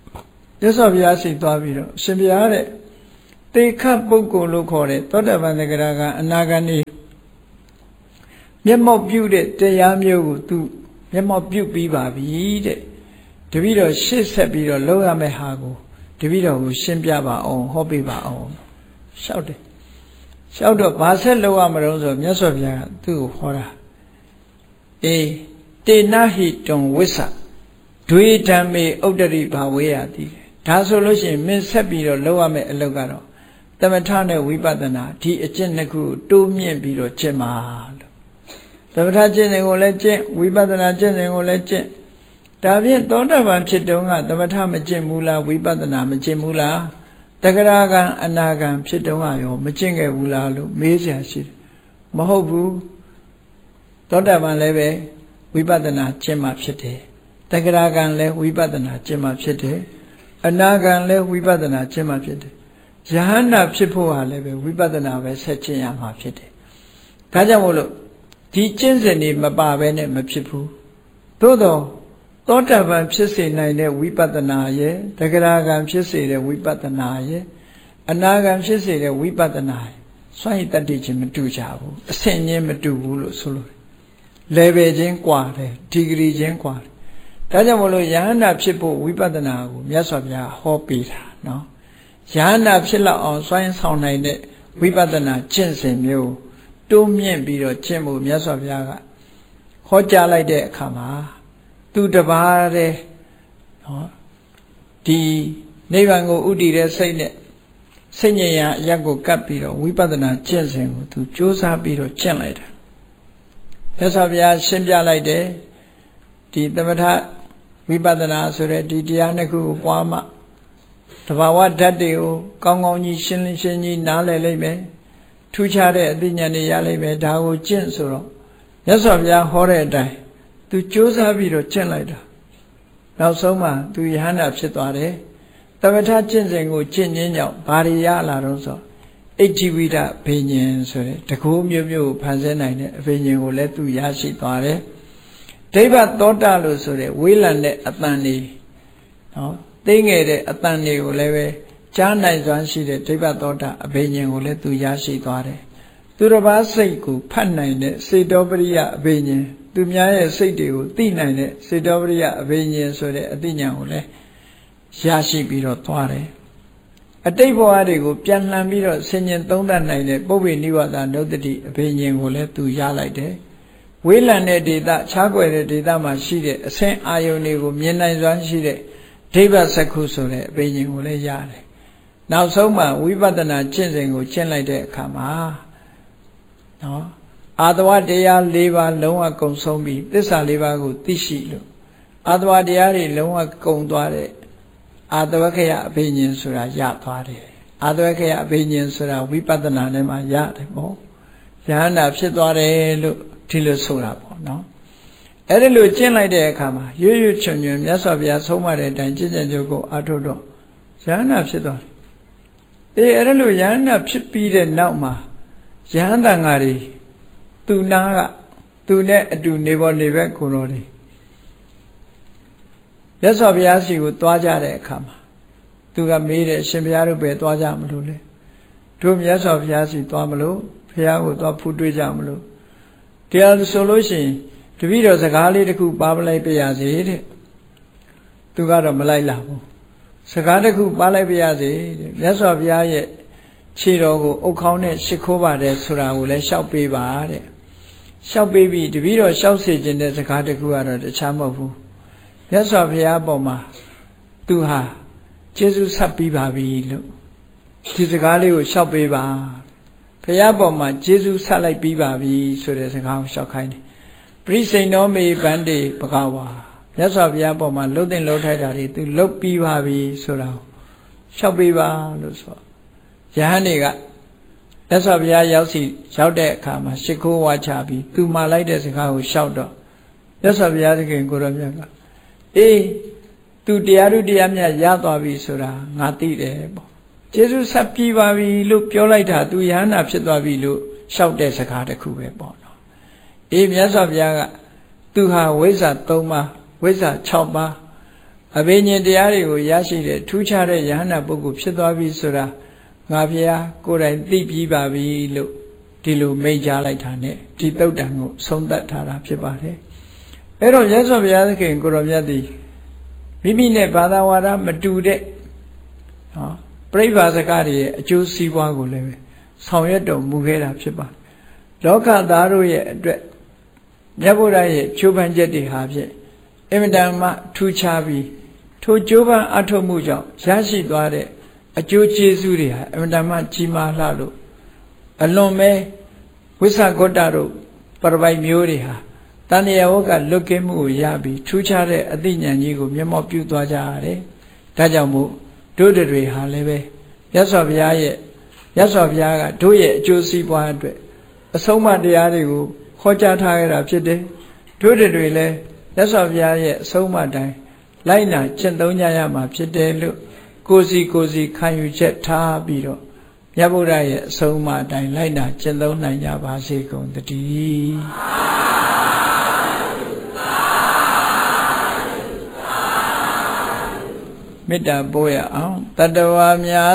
မြတ်စွာဘုရားရှိသွားပြီးတော့ရှင်ဘုရားတဲ့တေခတ်ပုဂ္ဂိုလ်လို့ခေါ်တဲ့သောတာပန်သက္ကရာကအနာဂတ်နေမျက်မှောက်ပြုတဲ့တရားမျိုးကိုသူမျက်မှောက်ပြုပြီးပါပြီတဲ့တပည့်တော်ရှေ့ဆက်ပြီးတော့လုပ်ရမယ့်ဟာကိုတပည့်တော်ကိုရှင်းပြပါအောင်ဟောပြပါအောင်ရှောက်တယ်ရှောက်တော့ဘာဆက်လုပ်ရမလို့ဆိုမြတ်စွာဘုရားကသူ့ကိုဟောတာအေးတေနဟိတုံဝိသဒွေဓမ္မေဥတ္တရိဘာဝေယတိဒါဆိုလို့ရှိရင်မင်းဆက်ပြီးတော့လုပ်ရမယ့်အလုပ်ကတော့သမထနဲ့ဝိပဿနာဒီအကျင့်နှစ်ခုတိုးမြင့်ပြီးတော့ကျင့်ပါလို့သမထကျင့်စဉ်ကိုလည်းကျင့်ဝိပဿနာကျင့်စဉ်ကိုလည်းကျင့်ဒါဖြင့်သောတာပန်ဖြစ်တုန်းကသမထမကျင့်ဘူးလားဝိပဿနာမကျင့်ဘူးလားတဂရကံအနာကံဖြစ်တုန်းကရောမကျင့်ခဲ့ဘူးလားလို့မေးစရာရှိတယ်မဟုတ်ဘူးသောတာပန်လည်းပဲဝိပဿနာကျင့်မှဖြစ်တယ်တဂရကံလည်းဝိပဿနာကျင့်မှဖြစ်တယ်အနာကံလည်းဝိပဿနာကျင့်မှဖြစ်တယ်ယဟန္တာဖြစ်ဖို့ဟာလည်းပဲဝိပဿနာပဲဆက်ကျင့်ရမှာဖြစ်တယ်ဒါကြောင့်မို့လို့ဒီကျင့်စဉ်တွေမပါဘဲနဲ့မဖြစ်ဘူးသို့တော့သောတာပန်ဖြစ်စေနိုင်တဲ့ဝိပဿနာရဲ့တဂရကံဖြစ်စေတဲ့ဝိပဿနာရဲ့အနာကံဖြစ်စေတဲ့ဝိပဿနာရဲ့စွန့်ရည်တတ္တိချင်းမတူကြဘူးအဆင့်ချင်းမတူဘူးလို့ဆိုလို့ level ချင်းကွာတယ် degree ချင်းကွာတယ်ဒါကြောင့်မို့လို့ယဟန္တာဖြစ်ဖို့ဝိပဿနာကိုမြတ်စွာဘုရားဟောပေးတာနော်ယဟန္တာဖြစ်လောက်အောင်စွန့်ဆောင်နိုင်တဲ့ဝိပဿနာကျင့်စဉ်မျိုးတိုးမြင့်ပြီးတော့ကျင့်ဖို့မြတ်စွာဘုရားကဟောကြားလိုက်တဲ့အခါမှာသူတပါးတဲ့နော်ဒီနိဗ္ဗာန်ကိုဥတည်တဲ့စိတ်နဲ့စိတ်ဉာဏ်ရအရက်ကိုကပ်ပြီးတော့ဝိပဿနာကျင့်စဉ်ကိုသူကြိုးစားပြီးတော့ကျင့်လိုက်တာမြတ်စွာဘုရားရှင်းပြလိုက်တယ်ဒီသမထဝိပဿနာဆိုတဲ့ဒီတရားနှစ်ခုကိုပွားမှတဘာဝဓာတ်တွေကိုကောင်းကောင်းကြီးရှင်းလင်းရှင်းကြီးနားလည်လိမ့်မယ်ထူးခြားတဲ့အသိဉာဏ်တွေရလိမ့်မယ်ဒါကိုကျင့်ဆိုတော့မြတ်စွာဘုရားဟောတဲ့အတိုင်းသူကြိုးစားပြီးတော့ကျင့်လိုက်တာနောက်ဆုံးမှသူယဟန္တာဖြစ်သွားတယ်သမထကျင့်စဉ်ကိုကျင့်ခြင်းကြောင့်ဘာတွေရလာတော့ဆိုအဋ္ဌိဝိဒဘိညာဉ်ဆိုတဲ့တကူမျိုးမျိုးဖန်ဆင်းနိုင်တဲ့အဘိညာဉ်ကိုလည်းသူရရှိသွားတယ်ဒိဗ္ဗသောတာလို့ဆိုတဲ့ဝေးလံတဲ့အတန်တွေနော်သိငယ်တဲ့အတန်တွေကိုလည်းပဲကြားနိုင်စွမ်းရှိတဲ့ဒိဗ္ဗသောတာအဘိညာဉ်ကိုလည်းသူရရှိသွားတယ်သူတစ်ပါးစိတ်ကိုဖတ်နိုင်တဲ့စေတောပရိယအဘိညာဉ်သူများရဲ့စိတ်တွေကိုသိနိုင်တဲ့စေတောပရိယအဘိညာဉ်ဆိုတဲ့အသိဉာဏ်ကိုလည်းရရှိပြီးတော့သွားတယ်အတိတ်ဘဝတွေကိုပြန်လှန်ပြီးတော့ဆင်ញင်သုံးသပ်နိုင်တဲ့ပုဗ္ဗေနိဝါဒနုတ္တိအဘိညာဉ်ကိုလည်းသူရလိုက်တယ်ဝေးလံတဲ့ဒေသခြားကွယ်တဲ့ဒေသမှာရှိတဲ့အဆင့်အာယုန်တွေကိုမြင်နိုင်စွမ်းရှိတဲ့ဒိဗ္ဗစက္ခုဆိုတဲ့အဘိညာဉ်ကိုလည်းရတယ်နောက်ဆုံးမှဝိပဿနာကျင့်စဉ်ကိုကျင့်လိုက်တဲ့အခါမှာနော်အာတဝတရား၄ပါးလုံးဝကုံဆုံးပြီးသစ္စာ၄ပါးကိုသိရှိလို့အာတဝတရားတွေလုံးဝကုံသွားတဲ့အာတဝခယအဘိညာဉ်ဆိုတာရသွားတယ်အာတဝခယအဘိညာဉ်ဆိုတာဝိပဿနာနဲ့မှရတယ်ပေါ့ယဟန္တာဖြစ်သွားတယ်လို့ဒီလိုဆိုတာပေါ့နော်အဲ့ဒီလိုကျင့်လိုက်တဲ့အခါမှာရွရွချွန်ချွန်မြတ်စွာဘုရားဆုံးမတဲ့အတိုင်းကျင့်ကြံကြုတ်ကိုအထုတ်တော့ယဟန္တာဖြစ်သွားတယ်အေးအဲ့ဒီလိုယဟန္တာဖြစ်ပြီးတဲ့နောက်မှာယဟန္တာငါတွေသူနာကသူနဲ့အတူနေပေါ်နေဘက်ကိုတော်တွေမြတ်စွာဘုရားရှိကိုသွားကြတဲ့အခါမှာသူကမေးတယ်ရှင်ဘုရားတို့ပဲသွားကြမလို့လေတို့မြတ်စွာဘုရားရှိသွားမလို့ဘုရားကိုသွားဖူးတွေ့ကြမလို့တရားဆိုလို့ရှိရင်တပည့်တော်စကားလေးတစ်ခုပါပလိုက်ပြရစေတဲ့သူကတော့မလိုက်လာဘူးစကားတစ်ခုပါလိုက်ပြရစေတဲ့မြတ်စွာဘုရားရဲ့ခြေတော်ကိုအုတ်ခေါင်းနဲ့ရှ िख ိုးပါတယ်ဆိုတာကိုလည်းလျှောက်ပေးပါတဲ့လျှောက်ပေးပြီးတပည့်တော်လျှောက်စေခြင်းတဲ့စကားတစ်ခုကတော့တခြားမဟုတ်ဘူးမြတ်စွာဘုရားပေါ်မှာသူဟာကျေးဇူးဆက်ပြီးပါပြီလို့ဒီစကားလေးကိုလျှောက်ပေးပါဘုရားပေါ်မှာကျေးဇူးဆက်လိုက်ပြီးပါပြီဆိုတဲ့စကားကိုလျှောက်ခိုင်းတယ်ပရိစိန်တော်မေဗန္တိဘဂဝါမြတ်စွာဘုရားပေါ်မှာလှုပ်တဲ့လှုပ်ထိုက်တာတွေသူလှုပ်ပြီးပါပြီဆိုတာကိုလျှောက်ပေးပါလို့ဆိုယဟန်တွေကမြတ်စွာဘုရားရောက်စီရောက်တဲ့အခါမှာရှ िख ိုးဝါချပြီးသူမှာလိုက်တဲ့စကားကိုလျှောက်တော့မြတ်စွာဘုရားသခင်ကိုရောမြတ်ကအေးသူတရားဓုတရားမြတ်ရသွားပြီဆိုတာငါသိတယ်ပေါ့ကျေးဇူးဆက်ပြီးပါပြီလို့ပြောလိုက်တာသူယဟန္တာဖြစ်သွားပြီလို့လျှောက်တဲ့စကားတစ်ခုပဲပေါ့နော်အေးမြတ်စွာဘုရားကသူဟာဝိဇ္ဇာ၃ပါးဝိဇ္ဇာ၆ပါးအဘိညာဉ်တရားတွေကိုရရှိတဲ့ထူးခြားတဲ့ယဟန္တာပုဂ္ဂိုလ်ဖြစ်သွားပြီဆိုတာငါဘုရားကိုယ်တိုင်သိပြီးပါပြီလို့ဒီလိုမိန့်ကြားလိုက်တာနဲ့ဒီသုတ်တံကိုဆုံးသက်ထားတာဖြစ်ပါတယ်အဲ့တော့မြတ်စွာဘုရားသခင်ကိုရောမြတ်သည်မိမိနဲ့ဘာသာဝါဒမတူတဲ့ဟောပြိဗာစကားတွေရဲ့အကျိုးစီးပွားကိုလည်းဆောင်ရွက်တော်မူခဲ့တာဖြစ်ပါတယ်လောကသားတို့ရဲ့အတွက်မြတ်ဗုဒ္ဓရဲ့ချိုးပန်းချက်တွေဟာဖြင့်အင်မတန်မှထူးခြားပြီးထိုချိုးပန်းအထောက်မှုကြောင့်ရရှိသွားတဲ့အကျိုးကျေးဇူးတွေဟာအင်မတန်မှကြီးမားလှလို့အလွန်ပဲဝိသဂုတ္တတို့ပရပိုက်မျိုးတွေဟာတဏှာဝကလွတ်ကင်းမှုကိုရပြီးထူးခြားတဲ့အသိဉာဏ်ကြီးကိုမျက်မှောက်ပြုသွားကြရတယ်။ဒါကြောင့်မို့တို့တွေဟာလည်းပဲမြတ်စွာဘုရားရဲ့မြတ်စွာဘုရားကတို့ရဲ့အကျိုးစီးပွားအတွက်အဆုံးအမတရားတွေကိုဟောကြားထားခဲ့တာဖြစ်တယ်။တို့တွေလည်းမြတ်စွာဘုရားရဲ့အဆုံးအမတိုင်းလိုက်နာကျင့်သုံးကြရမှာဖြစ်တယ်လို့ကိုယ်စီကိုယ်စီခံယူချက်ထားပြီးတော့မြတ်ဗုဒ္ဓရဲ့အဆုံးအမတိုင်းလိုက်နာကျင့်သုံးနိုင်ကြပါစေကုန်သတည်းမေတ္တာပို့ရအောင်တတ္တဝါများ